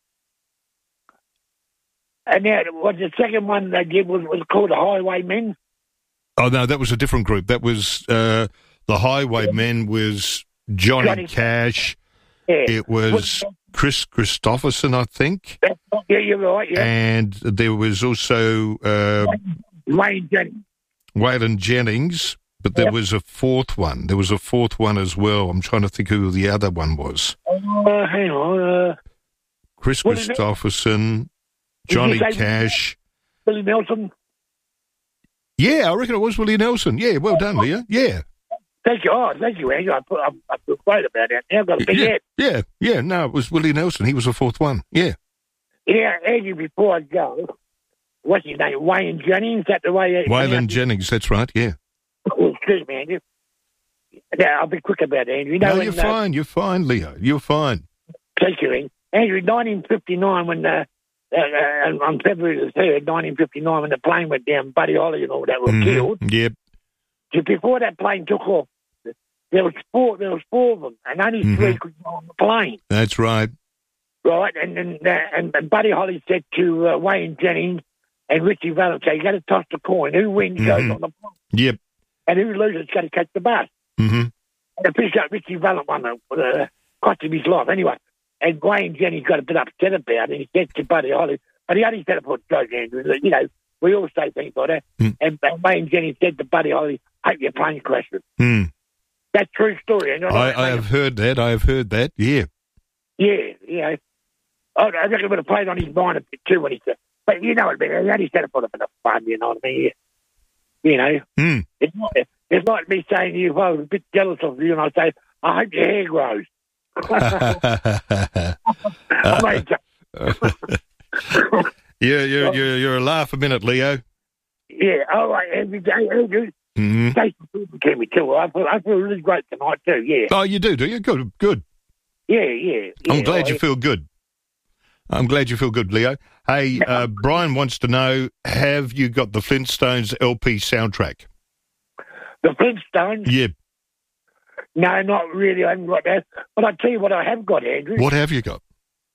Speaker 5: And now, what the second one they did was, was called the Highwaymen.
Speaker 1: Oh no, that was a different group. That was uh, the Highwaymen. Was Johnny,
Speaker 5: Johnny-
Speaker 1: Cash.
Speaker 5: Yeah.
Speaker 1: It was Chris Christopherson, I think,
Speaker 5: Yeah, you're right, yeah.
Speaker 1: and there was also uh,
Speaker 5: Wayne Jennings.
Speaker 1: Waylon Jennings. But there
Speaker 5: Yep.
Speaker 1: was a fourth one. There was a fourth one as well. I'm trying to think who the other one was.
Speaker 5: Uh, hang on. Uh,
Speaker 1: Chris
Speaker 5: Willie Nel-
Speaker 1: Christopherson,
Speaker 5: Did you
Speaker 1: Johnny
Speaker 5: say-
Speaker 1: Cash.
Speaker 5: Billy Nelson.
Speaker 1: Yeah, I reckon it was Willie Nelson. Yeah, well done, Leah. Yeah.
Speaker 5: Thank you. Oh, thank you, Andrew. I, put, I, I feel great about that. Now I've got a big
Speaker 1: Yeah,
Speaker 5: head.
Speaker 1: yeah, yeah. No, it was Willie Nelson. He was the fourth one. Yeah.
Speaker 5: Yeah, Andrew, before I go, what's his name? Wayne Jennings? Is that the way?
Speaker 1: Waylon Jennings, that's right, yeah.
Speaker 5: Oh, excuse me, Andrew. Yeah, I'll be quick about it, Andrew. You know,
Speaker 1: No,
Speaker 5: when,
Speaker 1: you're
Speaker 5: uh,
Speaker 1: fine. You're fine, Leo. You're fine.
Speaker 5: Thank you, Andrew. Andrew, nineteen fifty-nine, when uh, uh, uh, on February the third, nineteen fifty-nine, when the plane went down, Buddy Holly and all that were
Speaker 1: Mhm.
Speaker 5: killed.
Speaker 1: Yep.
Speaker 5: So before that plane took off, there was four. There was four of them, and only
Speaker 1: Mhm.
Speaker 5: three could go on the plane.
Speaker 1: That's right.
Speaker 5: Right, and and, uh, and, and Buddy Holly said to uh, Wayne Jennings and Richie Valentine, "You got to toss the coin. Who wins goes
Speaker 1: Mhm.
Speaker 5: on the plane,
Speaker 1: Yep.
Speaker 5: and who loses got to catch the bus."
Speaker 1: Mm-hmm.
Speaker 5: And the fish out Richie Valentine won, uh, uh, cost him his life anyway. And Wayne Jennings got a bit upset about it. And he said to Buddy Holly, but he only said it for a joke, Andrew. You know, we all say things like that.
Speaker 1: Mm.
Speaker 5: And, and Wayne Jennings said to Buddy Holly, "Hope your plane crashes."
Speaker 1: Mm.
Speaker 5: That's true story. And
Speaker 1: I, I have heard that. I have heard that. Yeah.
Speaker 5: Yeah, yeah. I reckon it would have played on his mind a bit too when he said, but you know what I mean, he only said it for a bit of fun, you know what I mean? You know,
Speaker 1: mm.
Speaker 5: it's, like, it's like me saying to you, if I was a bit jealous of you, and I say, I hope your hair grows.
Speaker 1: yeah, you're, you're, you're a laugh a minute, Leo.
Speaker 5: Yeah, all right, every day, Andrew.
Speaker 1: Mm-hmm.
Speaker 5: Thank you for me too. I feel, I feel really great tonight too, yeah.
Speaker 1: Oh, you do, do you? Good, good.
Speaker 5: Yeah, yeah. yeah
Speaker 1: I'm glad
Speaker 5: I,
Speaker 1: you feel good. I'm glad you feel good, Leo. Hey, uh, Brian wants to know, have you got the Flintstones L P soundtrack?
Speaker 5: The Flintstones?
Speaker 1: Yeah.
Speaker 5: No, not really. I haven't got that. But I'll tell you what I have got, Andrew.
Speaker 1: What have you got?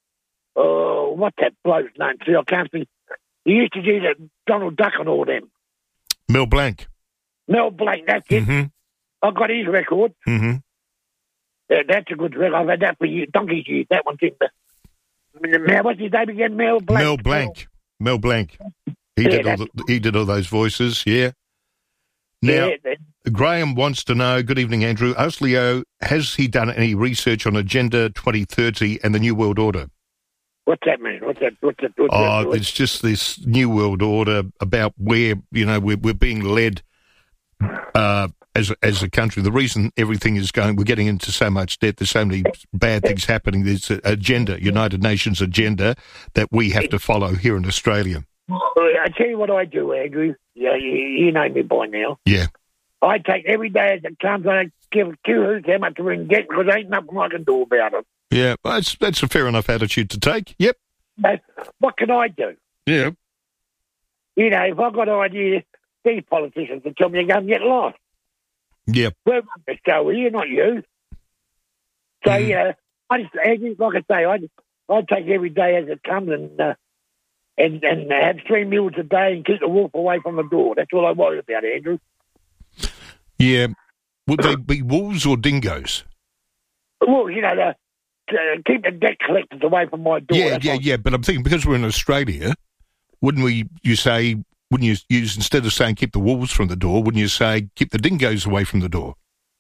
Speaker 5: Oh, what's that bloke's name? See, I can't think. He used to do that Donald Duck and all them.
Speaker 1: Mel Blanc.
Speaker 5: Mel Blanc, that's it.
Speaker 1: Mm-hmm.
Speaker 5: I've got his record.
Speaker 1: Mm-hmm.
Speaker 5: Yeah, that's a good record. I've had that for years. Donkey's years, that one thing. Now, what's his name again? Mel Blanc.
Speaker 1: Mel Blanc. Mel Blanc. He, yeah, did all the, he did all those voices, yeah. Now,
Speaker 5: yeah,
Speaker 1: Graham wants to know, good evening, Andrew. Ask Leo, has he done any research on Agenda twenty thirty and the New World Order?
Speaker 5: What's that mean? What's that? What's that? What's
Speaker 1: oh,
Speaker 5: that?
Speaker 1: It's just this New World Order about where, you know, we're, we're being led uh, as, as a country. The reason everything is going, we're getting into so much debt, there's so many bad things happening. There's an agenda, United Nations agenda, that we have to follow here in Australia.
Speaker 5: I tell you what I do, Andrew. Yeah, you, you know me by now.
Speaker 1: Yeah.
Speaker 5: I take every day as it comes, and I give two hoots how much we can get, because there ain't nothing I can do about it.
Speaker 1: Yeah, well, that's, that's a fair enough attitude to take. Yep.
Speaker 5: Uh, what can I do?
Speaker 1: Yeah.
Speaker 5: You know, if I've got ideas, these politicians will tell me to go and get lost.
Speaker 1: Yep.
Speaker 5: We're on the show here, not you. So, mm. you know, I just, Andrew, like I say, I, just, I take every day as it comes and... Uh, And and have three meals a day and keep the wolf away from the door. That's all I worry about, Andrew.
Speaker 1: Yeah. Would they be wolves or dingoes?
Speaker 5: Well, you know, the, uh, keep the debt collectors away from my door.
Speaker 1: Yeah, yeah, yeah. But I'm thinking, because we're in Australia, wouldn't we, you say, wouldn't you use, instead of saying keep the wolves from the door, wouldn't you say keep the dingoes away from the door?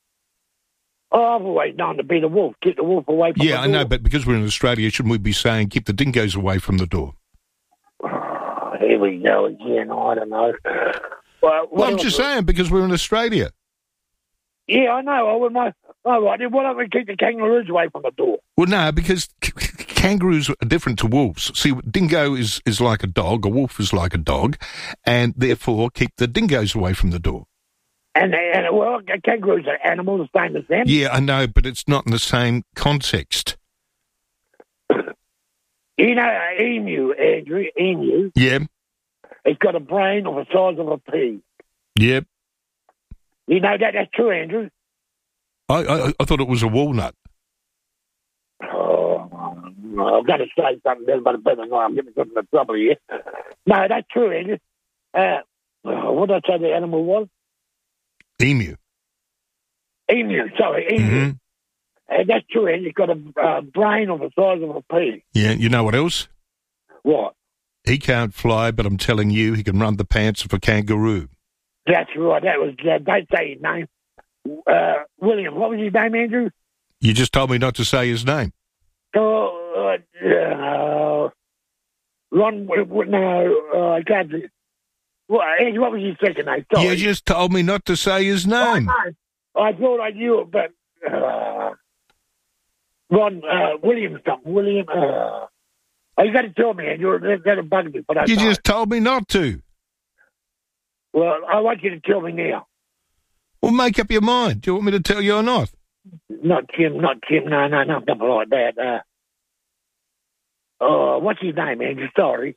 Speaker 5: Oh, I've always known to be the wolf. Keep the wolf away from
Speaker 1: yeah,
Speaker 5: the door.
Speaker 1: Yeah, I know, but because we're in Australia, shouldn't we be saying keep the dingoes away from the door?
Speaker 5: Here we go again. I don't know. Well,
Speaker 1: well I'm just saying, because we're in Australia.
Speaker 5: Yeah, I know. I would. My, all right, then why don't we keep the kangaroos away from the door?
Speaker 1: Well, no, because c- c- kangaroos are different to wolves. See, dingo is, is like a dog, a wolf is like a dog, and therefore keep the dingoes away from the door.
Speaker 5: And, and well, kangaroos are animals the same as them.
Speaker 1: Yeah, I know, but it's not in the same context.
Speaker 5: You know, uh, emu, Andrew, emu.
Speaker 1: Yeah.
Speaker 5: It's got a brain of the size of a pea.
Speaker 1: Yep.
Speaker 5: You know that? That's true, Andrew.
Speaker 1: I I, I thought it was a walnut.
Speaker 5: Oh, I've got to say something there, but better not. I'm getting something in trouble here. No, that's true, Andrew. Uh, what did I say the animal was?
Speaker 1: Emu.
Speaker 5: Emu, sorry, emu.
Speaker 1: Mm-hmm.
Speaker 5: Uh, that's true, and he's got a uh, brain of the size of a pea.
Speaker 1: Yeah, you know what else?
Speaker 5: What?
Speaker 1: He can't fly, but I'm telling you, he can run the pants of a kangaroo.
Speaker 5: That's right. That was, uh, don't say his name. Uh, William, what was his name, Andrew?
Speaker 1: You just told me not to say his name.
Speaker 5: Oh, uh, uh, Ron, no, uh, I can't. Well, Andrew, what was his second name? Sorry.
Speaker 1: You just told me not to say his name.
Speaker 5: I, I thought I knew it, but... Uh, Ron, uh, William something, William, uh, oh, you got to tell me, and you're going to bug me, but I
Speaker 1: You
Speaker 5: know.
Speaker 1: just told me not to.
Speaker 5: Well, I want you to tell me now.
Speaker 1: Well, make up your mind. Do you want me to tell you or not?
Speaker 5: Not Jim, not Jim, no, no, no, nothing like that. Uh, oh, what's his name, Andrew? Sorry.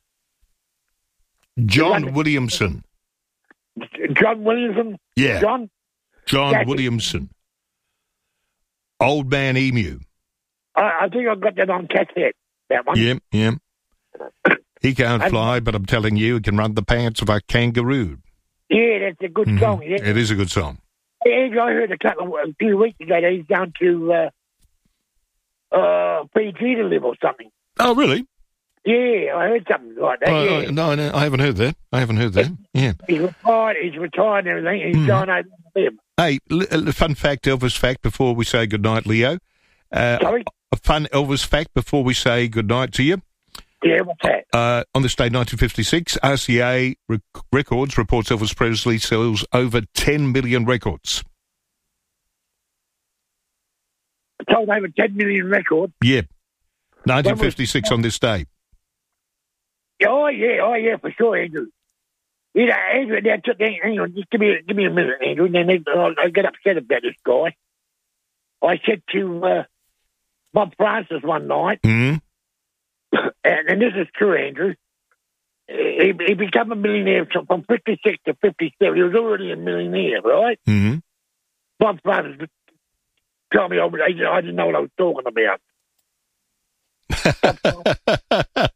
Speaker 1: John Williamson.
Speaker 5: John Williamson?
Speaker 1: Yeah.
Speaker 5: John?
Speaker 1: John
Speaker 5: That's
Speaker 1: Williamson. Old Man Emu.
Speaker 5: I, I think I got that on cassette, that one.
Speaker 1: Yeah, yeah. He can't fly, but I'm telling you, he can run the pants of a kangaroo.
Speaker 5: Yeah, that's a good
Speaker 1: mm-hmm.
Speaker 5: song, yeah.
Speaker 1: It is a good song.
Speaker 5: Yeah, I heard a couple of, a few weeks ago that he's down to uh, uh, P G to live or something.
Speaker 1: Oh, really?
Speaker 5: Yeah, I heard something like that,
Speaker 1: oh,
Speaker 5: yeah.
Speaker 1: No, no, I haven't heard that. I haven't heard that, yeah.
Speaker 5: He's retired, he's retired and everything, he's mm. going over to live.
Speaker 1: Hey, l- fun fact, Elvis fact, before we say goodnight, Leo. Uh,
Speaker 5: Sorry?
Speaker 1: A fun Elvis fact before we say goodnight to you.
Speaker 5: Yeah, what's that?
Speaker 1: Uh, on this day, nineteen fifty-six, R C A Rec- Records reports Elvis Presley sells over ten million records.
Speaker 5: Sold over ten million records.
Speaker 1: Yeah. nineteen fifty-six on this day.
Speaker 5: Oh, yeah, oh, yeah, for sure, Andrew. You know, Andrew, now, t- hang on, just give me, give me a minute, Andrew, and then I'll, I'll get upset about this guy. I said to uh, Bob Francis one night,
Speaker 1: mm.
Speaker 5: and, and this is true, Andrew, he, he became a millionaire from fifty-six to fifty-seven. He was already a millionaire, right?
Speaker 1: Mm-hmm.
Speaker 5: Bob Francis told me I, I didn't know what I was talking about.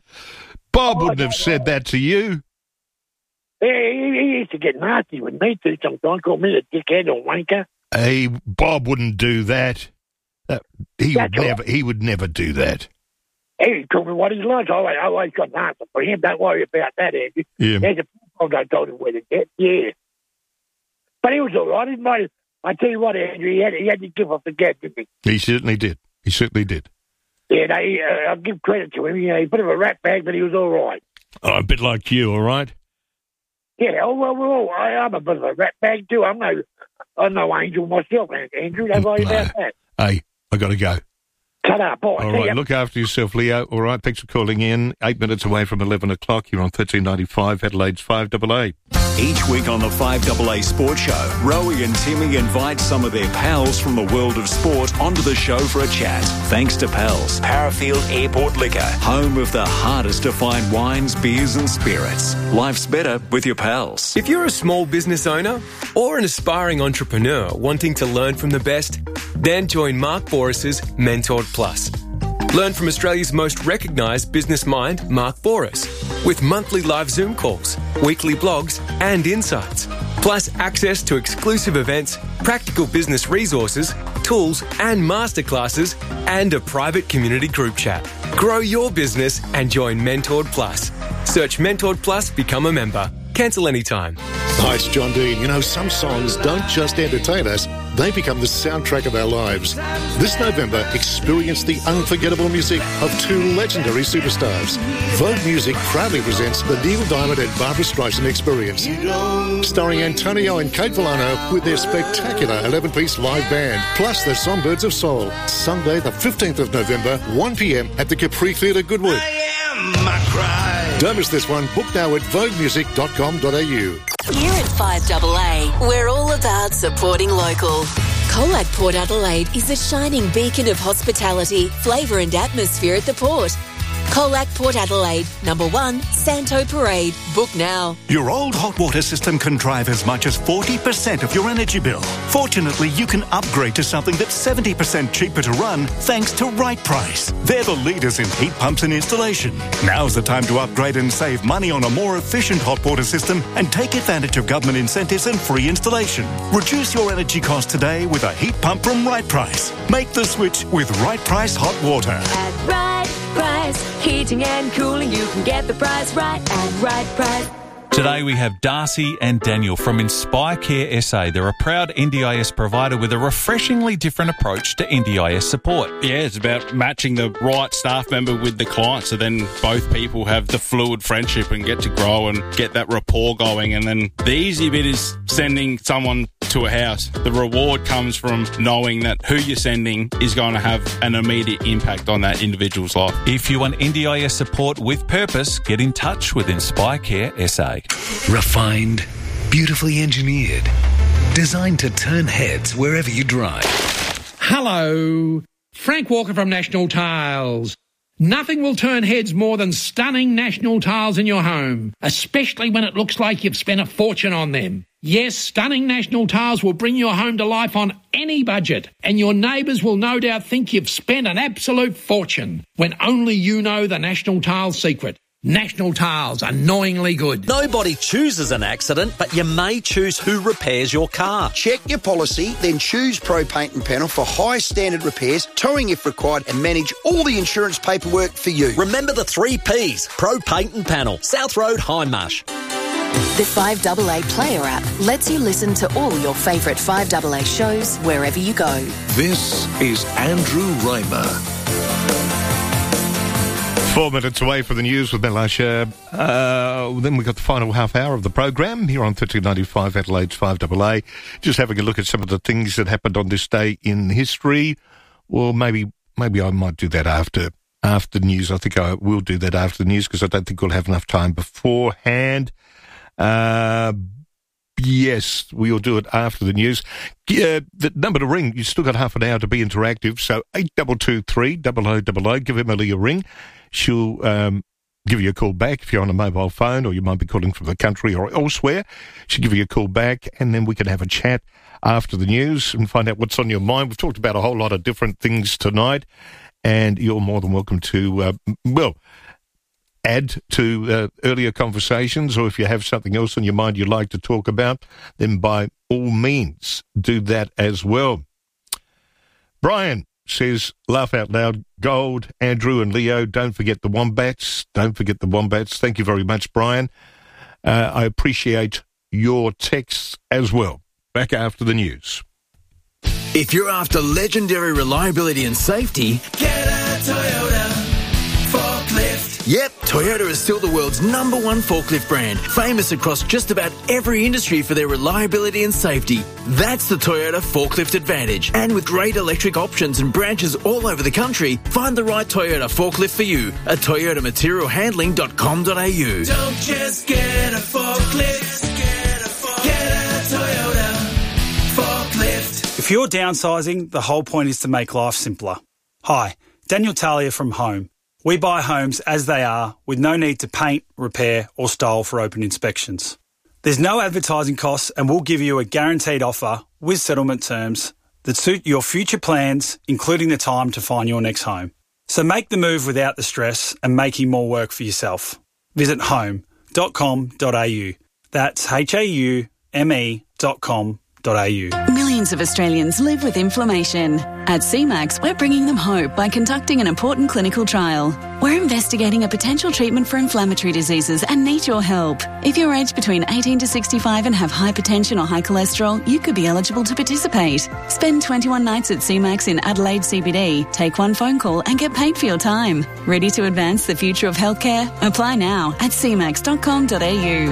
Speaker 1: Bob wouldn't have said that to you.
Speaker 5: Yeah, he, he used to get nasty with me too sometimes, call me a dickhead or wanker.
Speaker 1: Hey, Bob wouldn't do that. that he
Speaker 5: That's
Speaker 1: would never.
Speaker 5: right.
Speaker 1: He would never do that.
Speaker 5: He told me what he likes. I always, I always got an answer for him. Don't worry about that, Andrew.
Speaker 1: Yeah.
Speaker 5: There's a I told him where to get. Yeah. But he was all right. He might, I tell you what, Andrew, he had, he had to give up the gap, didn't he?
Speaker 1: He certainly did. He certainly did.
Speaker 5: Yeah, no, he, uh, I'll give credit to him. You know, he put him a rat bag, but he was all right.
Speaker 1: Oh, a bit like you, all right?
Speaker 5: Yeah, oh, well, well I, I'm a bit of a rat bag too. I'm no, I'm no angel myself, Andrew. Don't worry
Speaker 1: No.
Speaker 5: about that.
Speaker 1: Hey, I got to go.
Speaker 5: Cut up, boy.
Speaker 1: All right, look after yourself, Leo. All right, thanks for calling in. Eight minutes away from eleven o'clock. You're on thirteen ninety-five, Adelaide's five A A.
Speaker 4: Each week on the five A A Sports Show, Rowie and Timmy invite some of their pals from the world of sport onto the show for a chat. Thanks to Pals, Parafield Airport Liquor, home of the hardest to find wines, beers and spirits. Life's better with your pals.
Speaker 6: If you're a small business owner or an aspiring entrepreneur wanting to learn from the best, then join Mark Boris's Mentored Plus. Learn from Australia's most recognised business mind, Mark Boris, with monthly live Zoom calls, weekly blogs and insights, plus access to exclusive events, practical business resources, tools and masterclasses, and a private community group chat. Grow your business and join Mentored Plus. Search Mentored Plus, become a member. Cancel anytime.
Speaker 7: Hi, it's John Dean. You know, some songs don't just entertain us, they become the soundtrack of our lives. This November, experience the unforgettable music of two legendary superstars. Vogue Music proudly presents the Neil Diamond and Barbra Streisand Experience, starring Antonio and Kate Villano with their spectacular eleven-piece live band, plus the Songbirds of Soul. Sunday, the fifteenth of November, one p.m. at the Capri Theatre, Goodwood. Don't miss this one. Book now at vogue music dot com dot a u.
Speaker 3: Here at five A A, we're all about supporting local. Colac Port Adelaide is a shining beacon of hospitality, flavour and atmosphere at the port. Colac Port Adelaide, number one, Santo Parade. Book now.
Speaker 23: Your old hot water system can drive as much as forty percent of your energy bill. Fortunately, you can upgrade to something that's seventy percent cheaper to run thanks to Right Price. They're the leaders in heat pumps and installation. Now's the time to upgrade and save money on a more efficient hot water system and take advantage of government incentives and free installation. Reduce your energy costs today with a heat pump from Right Price. Make the switch with Right Price Hot Water.
Speaker 24: At Right Price, heating and cooling, you can get the price right at Right Price.
Speaker 10: Today we have Darcy and Daniel from Inspire Care S A. They're a proud N D I S provider with a refreshingly different approach to N D I S support.
Speaker 25: Yeah, it's about matching the right staff member with the client, so then both people have the fluid friendship and get to grow and get that rapport going. And then the easy bit is sending someone to a house. The reward comes from knowing that who you're sending is going to have an immediate impact on that individual's life.
Speaker 10: If you want N D I S support with purpose, get in touch with Inspire Care S A.
Speaker 26: Refined, beautifully engineered, designed to turn heads wherever you drive.
Speaker 27: Hello, Frank Walker from National Tiles. Nothing will turn heads more than stunning National Tiles in your home, especially when it looks like you've spent a fortune on them. Yes, stunning National Tiles will bring your home to life on any budget, and your neighbours will no doubt think you've spent an absolute fortune when only you know the National Tiles secret. National Tiles, annoyingly good.
Speaker 12: Nobody chooses an accident, but you may choose who repairs your car.
Speaker 11: Check your policy, then choose Pro Paint and Panel for high standard repairs, towing if required, and manage all the insurance paperwork for you.
Speaker 12: Remember the three Ps, Pro Paint and Panel, South Road, Hindmarsh.
Speaker 21: The five A A Player app lets you listen to all your favourite five A A shows wherever you go.
Speaker 26: This is Andrew Reimer.
Speaker 1: Four minutes away from the news with Melasha. Uh, then we've got the final half hour of the program here on thirteen ninety-five Adelaide's five A A. Just having a look at some of the things that happened on this day in history. Well, maybe maybe I might do that after after the news. I think I will do that after the news because I don't think we'll have enough time beforehand. Uh, yes, we'll do it after the news. Uh, the number to ring, you've still got half an hour to be interactive, so eight two two three, double oh double oh, give Emily a ring. She'll um, give you a call back if you're on a mobile phone, or you might be calling from the country or elsewhere. She'll give you a call back, and then we can have a chat after the news and find out what's on your mind. We've talked about a whole lot of different things tonight, and you're more than welcome to, uh, well, add to uh, earlier conversations, or if you have something else on your mind you'd like to talk about, then by all means do that as well. Brian says, laugh out loud, gold, Andrew and Leo, don't forget the Wombats, don't forget the Wombats. Thank you very much, Brian. Uh, I appreciate your texts as well. Back after the news.
Speaker 8: If you're after legendary reliability and safety, get a Toyota forklift. Yep, Toyota is still the world's number one forklift brand, famous across just about every industry for their reliability and safety. That's the Toyota Forklift Advantage. And with great electric options and branches all over the country, find the right Toyota forklift for you at toyota material handling dot com dot a u.
Speaker 19: Don't just get a forklift, get a, forklift. Get a Toyota forklift.
Speaker 9: If you're downsizing, the whole point is to make life simpler. Hi, Daniel Talia from Home. We buy homes as they are with no need to paint, repair or style for open inspections. There's no advertising costs and we'll give you a guaranteed offer with settlement terms that suit your future plans, including the time to find your next home. So make the move without the stress and making more work for yourself. Visit home dot com dot a u. That's H A U M E dot com dot a u.
Speaker 13: Millions of Australians live with inflammation. At C MAX, we're bringing them hope by conducting an important clinical trial. We're investigating a potential treatment for inflammatory diseases and need your help. If you're aged between eighteen to sixty-five and have hypertension or high cholesterol, you could be eligible to participate. Spend twenty-one nights at C MAX in Adelaide C B D, take one phone call and get paid for your time. Ready to advance the future of healthcare? Apply now at c max dot com dot a u.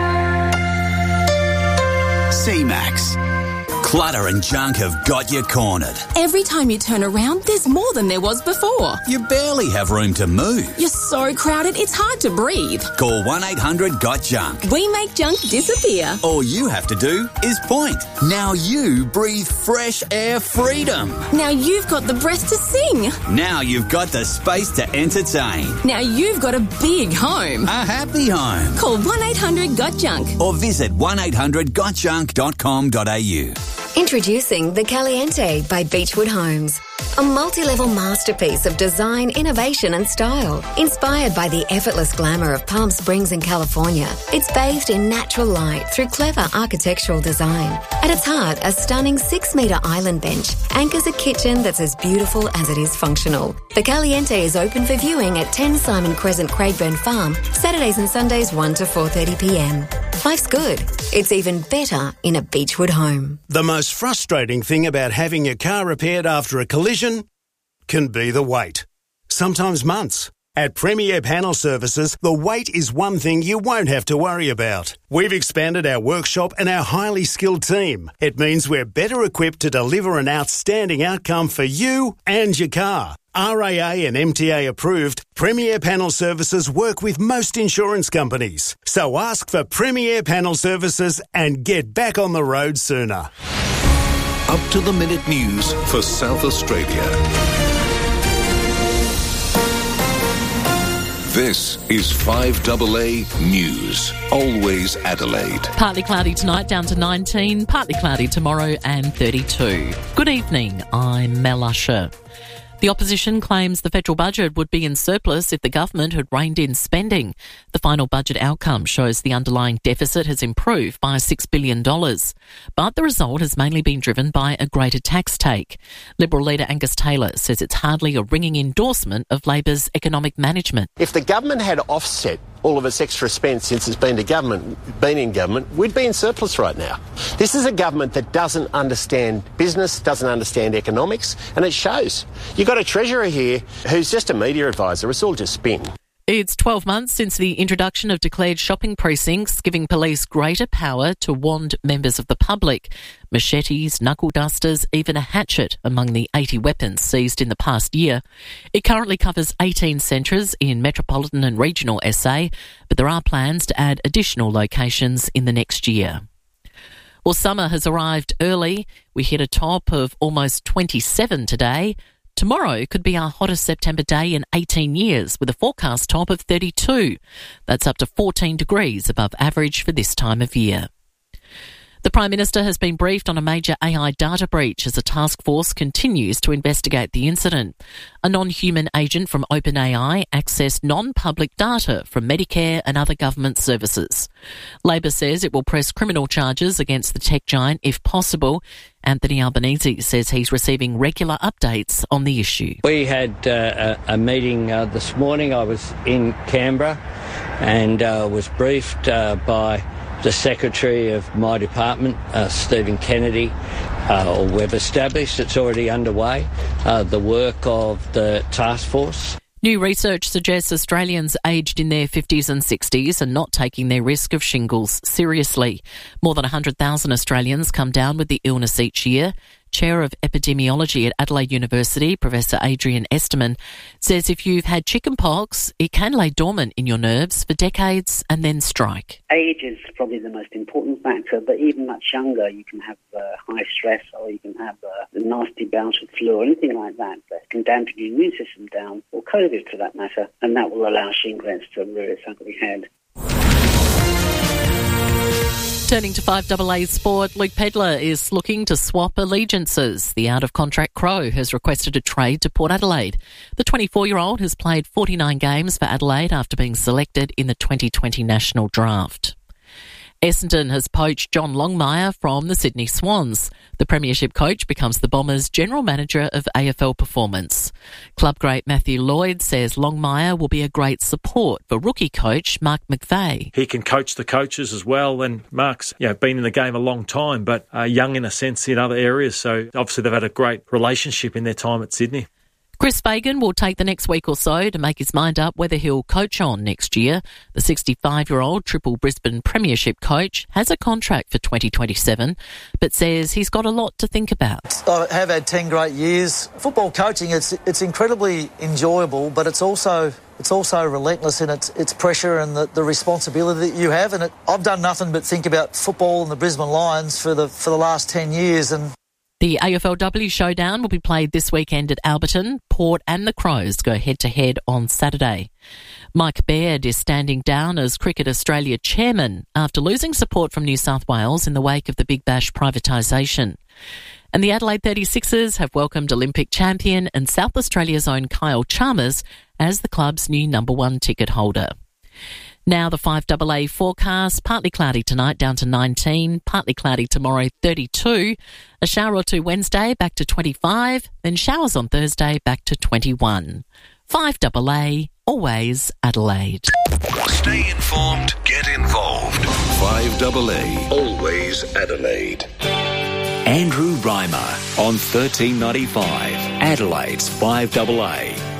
Speaker 14: C MAX. Clutter and junk have got you cornered.
Speaker 15: Every time you turn around, there's more than there was before.
Speaker 14: You barely have room to move.
Speaker 15: You're so crowded, it's hard to breathe.
Speaker 14: Call one eight hundred got junk.
Speaker 15: We make junk disappear.
Speaker 14: All you have to do is point. Now you breathe fresh air freedom.
Speaker 15: Now you've got the breath to sing.
Speaker 14: Now you've got the space to entertain.
Speaker 15: Now you've got a big home.
Speaker 14: A happy home.
Speaker 15: Call one eight hundred got junk.
Speaker 14: Or visit one eight hundred got junk dot com dot a u.
Speaker 21: Introducing the Caliente by Beechwood Homes. A multi-level masterpiece of design, innovation and style. Inspired by the effortless glamour of Palm Springs in California, it's bathed in natural light through clever architectural design. At its heart, a stunning six-metre island bench anchors a kitchen that's as beautiful as it is functional. The Caliente is open for viewing at ten Simon Crescent, Craigburn Farm, Saturdays and Sundays one to four thirty p m. Life's good. It's even better in a Beechwood home.
Speaker 16: The most frustrating thing about having your car repaired after a collision can be the wait. Sometimes months. At Premier Panel Services, the wait is one thing you won't have to worry about. We've expanded our workshop and our highly skilled team. It means we're better equipped to deliver an outstanding outcome for you and your car. R A A and M T A approved, Premier Panel Services work with most insurance companies. So ask for Premier Panel Services and get back on the road sooner.
Speaker 26: Up to the minute news for South Australia. This is five A A News. Always Adelaide.
Speaker 17: Partly cloudy tonight, down to nineteen. Partly cloudy tomorrow and thirty-two. Good evening, I'm Mel Usher. The opposition claims the federal budget would be in surplus if the government had reined in spending. The final budget outcome shows the underlying deficit has improved by six billion dollars. But the result has mainly been driven by a greater tax take. Liberal leader Angus Taylor says it's hardly a ringing endorsement of Labor's economic management.
Speaker 28: If the government had offset
Speaker 2: all of its extra spend since it's been to government, been in government, we'd be in surplus right now. This is a government that doesn't understand business, doesn't understand economics, and it shows. You've got a treasurer here who's just a media advisor. It's all just spin.
Speaker 17: It's twelve months since the introduction of declared shopping precincts, giving police greater power to wand members of the public. Machetes, knuckle dusters, even a hatchet among the eighty weapons seized in the past year. It currently covers eighteen centres in metropolitan and regional S A, but there are plans to add additional locations in the next year. Well, summer has arrived early. We hit a top of almost twenty-seven today. Tomorrow could be our hottest September day in eighteen years, with a forecast top of thirty-two. That's up to fourteen degrees above average for this time of year. The Prime Minister has been briefed on a major A I data breach as a task force continues to investigate the incident. A non-human agent from OpenAI accessed non-public data from Medicare and other government services. Labor says it will press criminal charges against the tech giant if possible. Anthony Albanese says he's receiving regular updates on the issue.
Speaker 4: We had uh, a, a meeting uh, this morning. I was in Canberra and uh, was briefed uh, by the Secretary of my department, uh, Stephen Kennedy. Uh, we've established it's already underway, uh, the work of the task force.
Speaker 17: New research suggests Australians aged in their fifties and sixties are not taking their risk of shingles seriously. More than one hundred thousand Australians come down with the illness each year. Chair of Epidemiology at Adelaide University, Professor Adrian Esterman, says if you've had chickenpox, it can lay dormant in your nerves for decades and then strike.
Speaker 5: Age is probably the most important factor, but even much younger, you can have uh, high stress, or you can have uh, a nasty bout of flu or anything like that that can dampen your immune system down, or COVID for that matter, and that will allow shingles to rear its ugly head.
Speaker 17: Turning to five A A sport, Luke Pedlar is looking to swap allegiances. The out-of-contract Crow has requested a trade to Port Adelaide. The twenty-four-year-old has played forty-nine games for Adelaide after being selected in the twenty twenty national draft. Essendon has poached John Longmire from the Sydney Swans. The premiership coach becomes the Bombers' general manager of A F L performance. Club great Matthew Lloyd says Longmire will be a great support for rookie coach Mark McVeigh.
Speaker 6: He can coach the coaches as well, and Mark's you know, been in the game a long time, but uh, young in a sense in other areas, so obviously they've had a great relationship in their time at Sydney.
Speaker 17: Chris Fagan will take the next week or so to make his mind up whether he'll coach on next year. The sixty-five-year-old Triple Brisbane Premiership coach has a contract for twenty twenty-seven, but says he's got a lot to think about.
Speaker 18: I have had ten great years. Football coaching, it's it's incredibly enjoyable, but it's also it's also relentless in its its pressure and the, the responsibility that you have. And it, I've done nothing but think about football and the Brisbane Lions for the for the last ten years. And
Speaker 17: the A F L W showdown will be played this weekend at Alberton. Port and the Crows go head-to-head on Saturday. Mike Baird is standing down as Cricket Australia chairman after losing support from New South Wales in the wake of the Big Bash privatisation. And the Adelaide thirty-sixers have welcomed Olympic champion and South Australia's own Kyle Chalmers as the club's new number one ticket holder. Now the five A A forecast, partly cloudy tonight down to nineteen, partly cloudy tomorrow thirty-two, a shower or two Wednesday back to twenty-five, then showers on Thursday back to twenty-one. five A A, always Adelaide.
Speaker 26: Stay informed, get involved. five A A, always Adelaide.
Speaker 8: Andrew Reimer on thirteen ninety-five, Adelaide's five A A.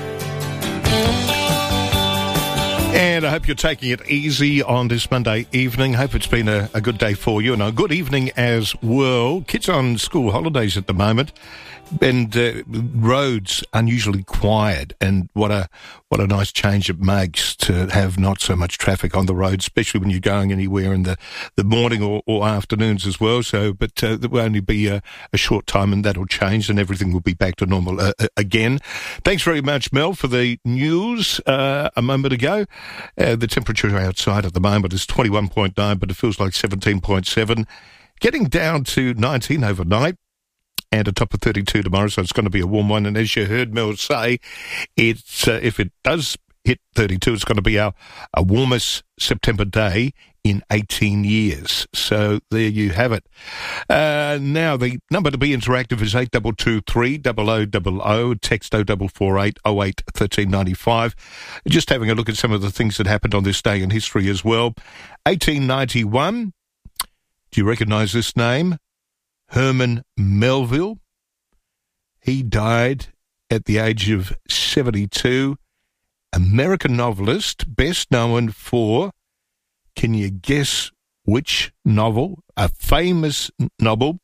Speaker 1: And I hope you're taking it easy on this Monday evening. Hope it's been a, a good day for you and a good evening as well. Kids on school holidays at the moment, and uh, roads unusually quiet, and what a what a nice change it makes to have not so much traffic on the road, especially when you're going anywhere in the, the morning or, or afternoons as well. So, but uh, there will only be a, a short time, and that'll change, and everything will be back to normal uh, again. Thanks very much, Mel, for the news uh, a moment ago. Uh, the temperature outside at the moment is twenty-one point nine, but it feels like seventeen point seven. Getting down to nineteen overnight. And a top of thirty-two tomorrow, so it's going to be a warm one. And as you heard Mel say, it's uh, if it does hit thirty-two, it's going to be our, our warmest September day in eighteen years. So there you have it. Uh, now, the number to be interactive is eight two two three, zero zero zero zero, text oh four four eight, oh eight, one three nine five. Just having a look at some of the things that happened on this day in history as well. eighteen ninety-one, do you recognise this name? Herman Melville. He died at the age of seventy-two. American novelist, best known for, can you guess which novel? A famous novel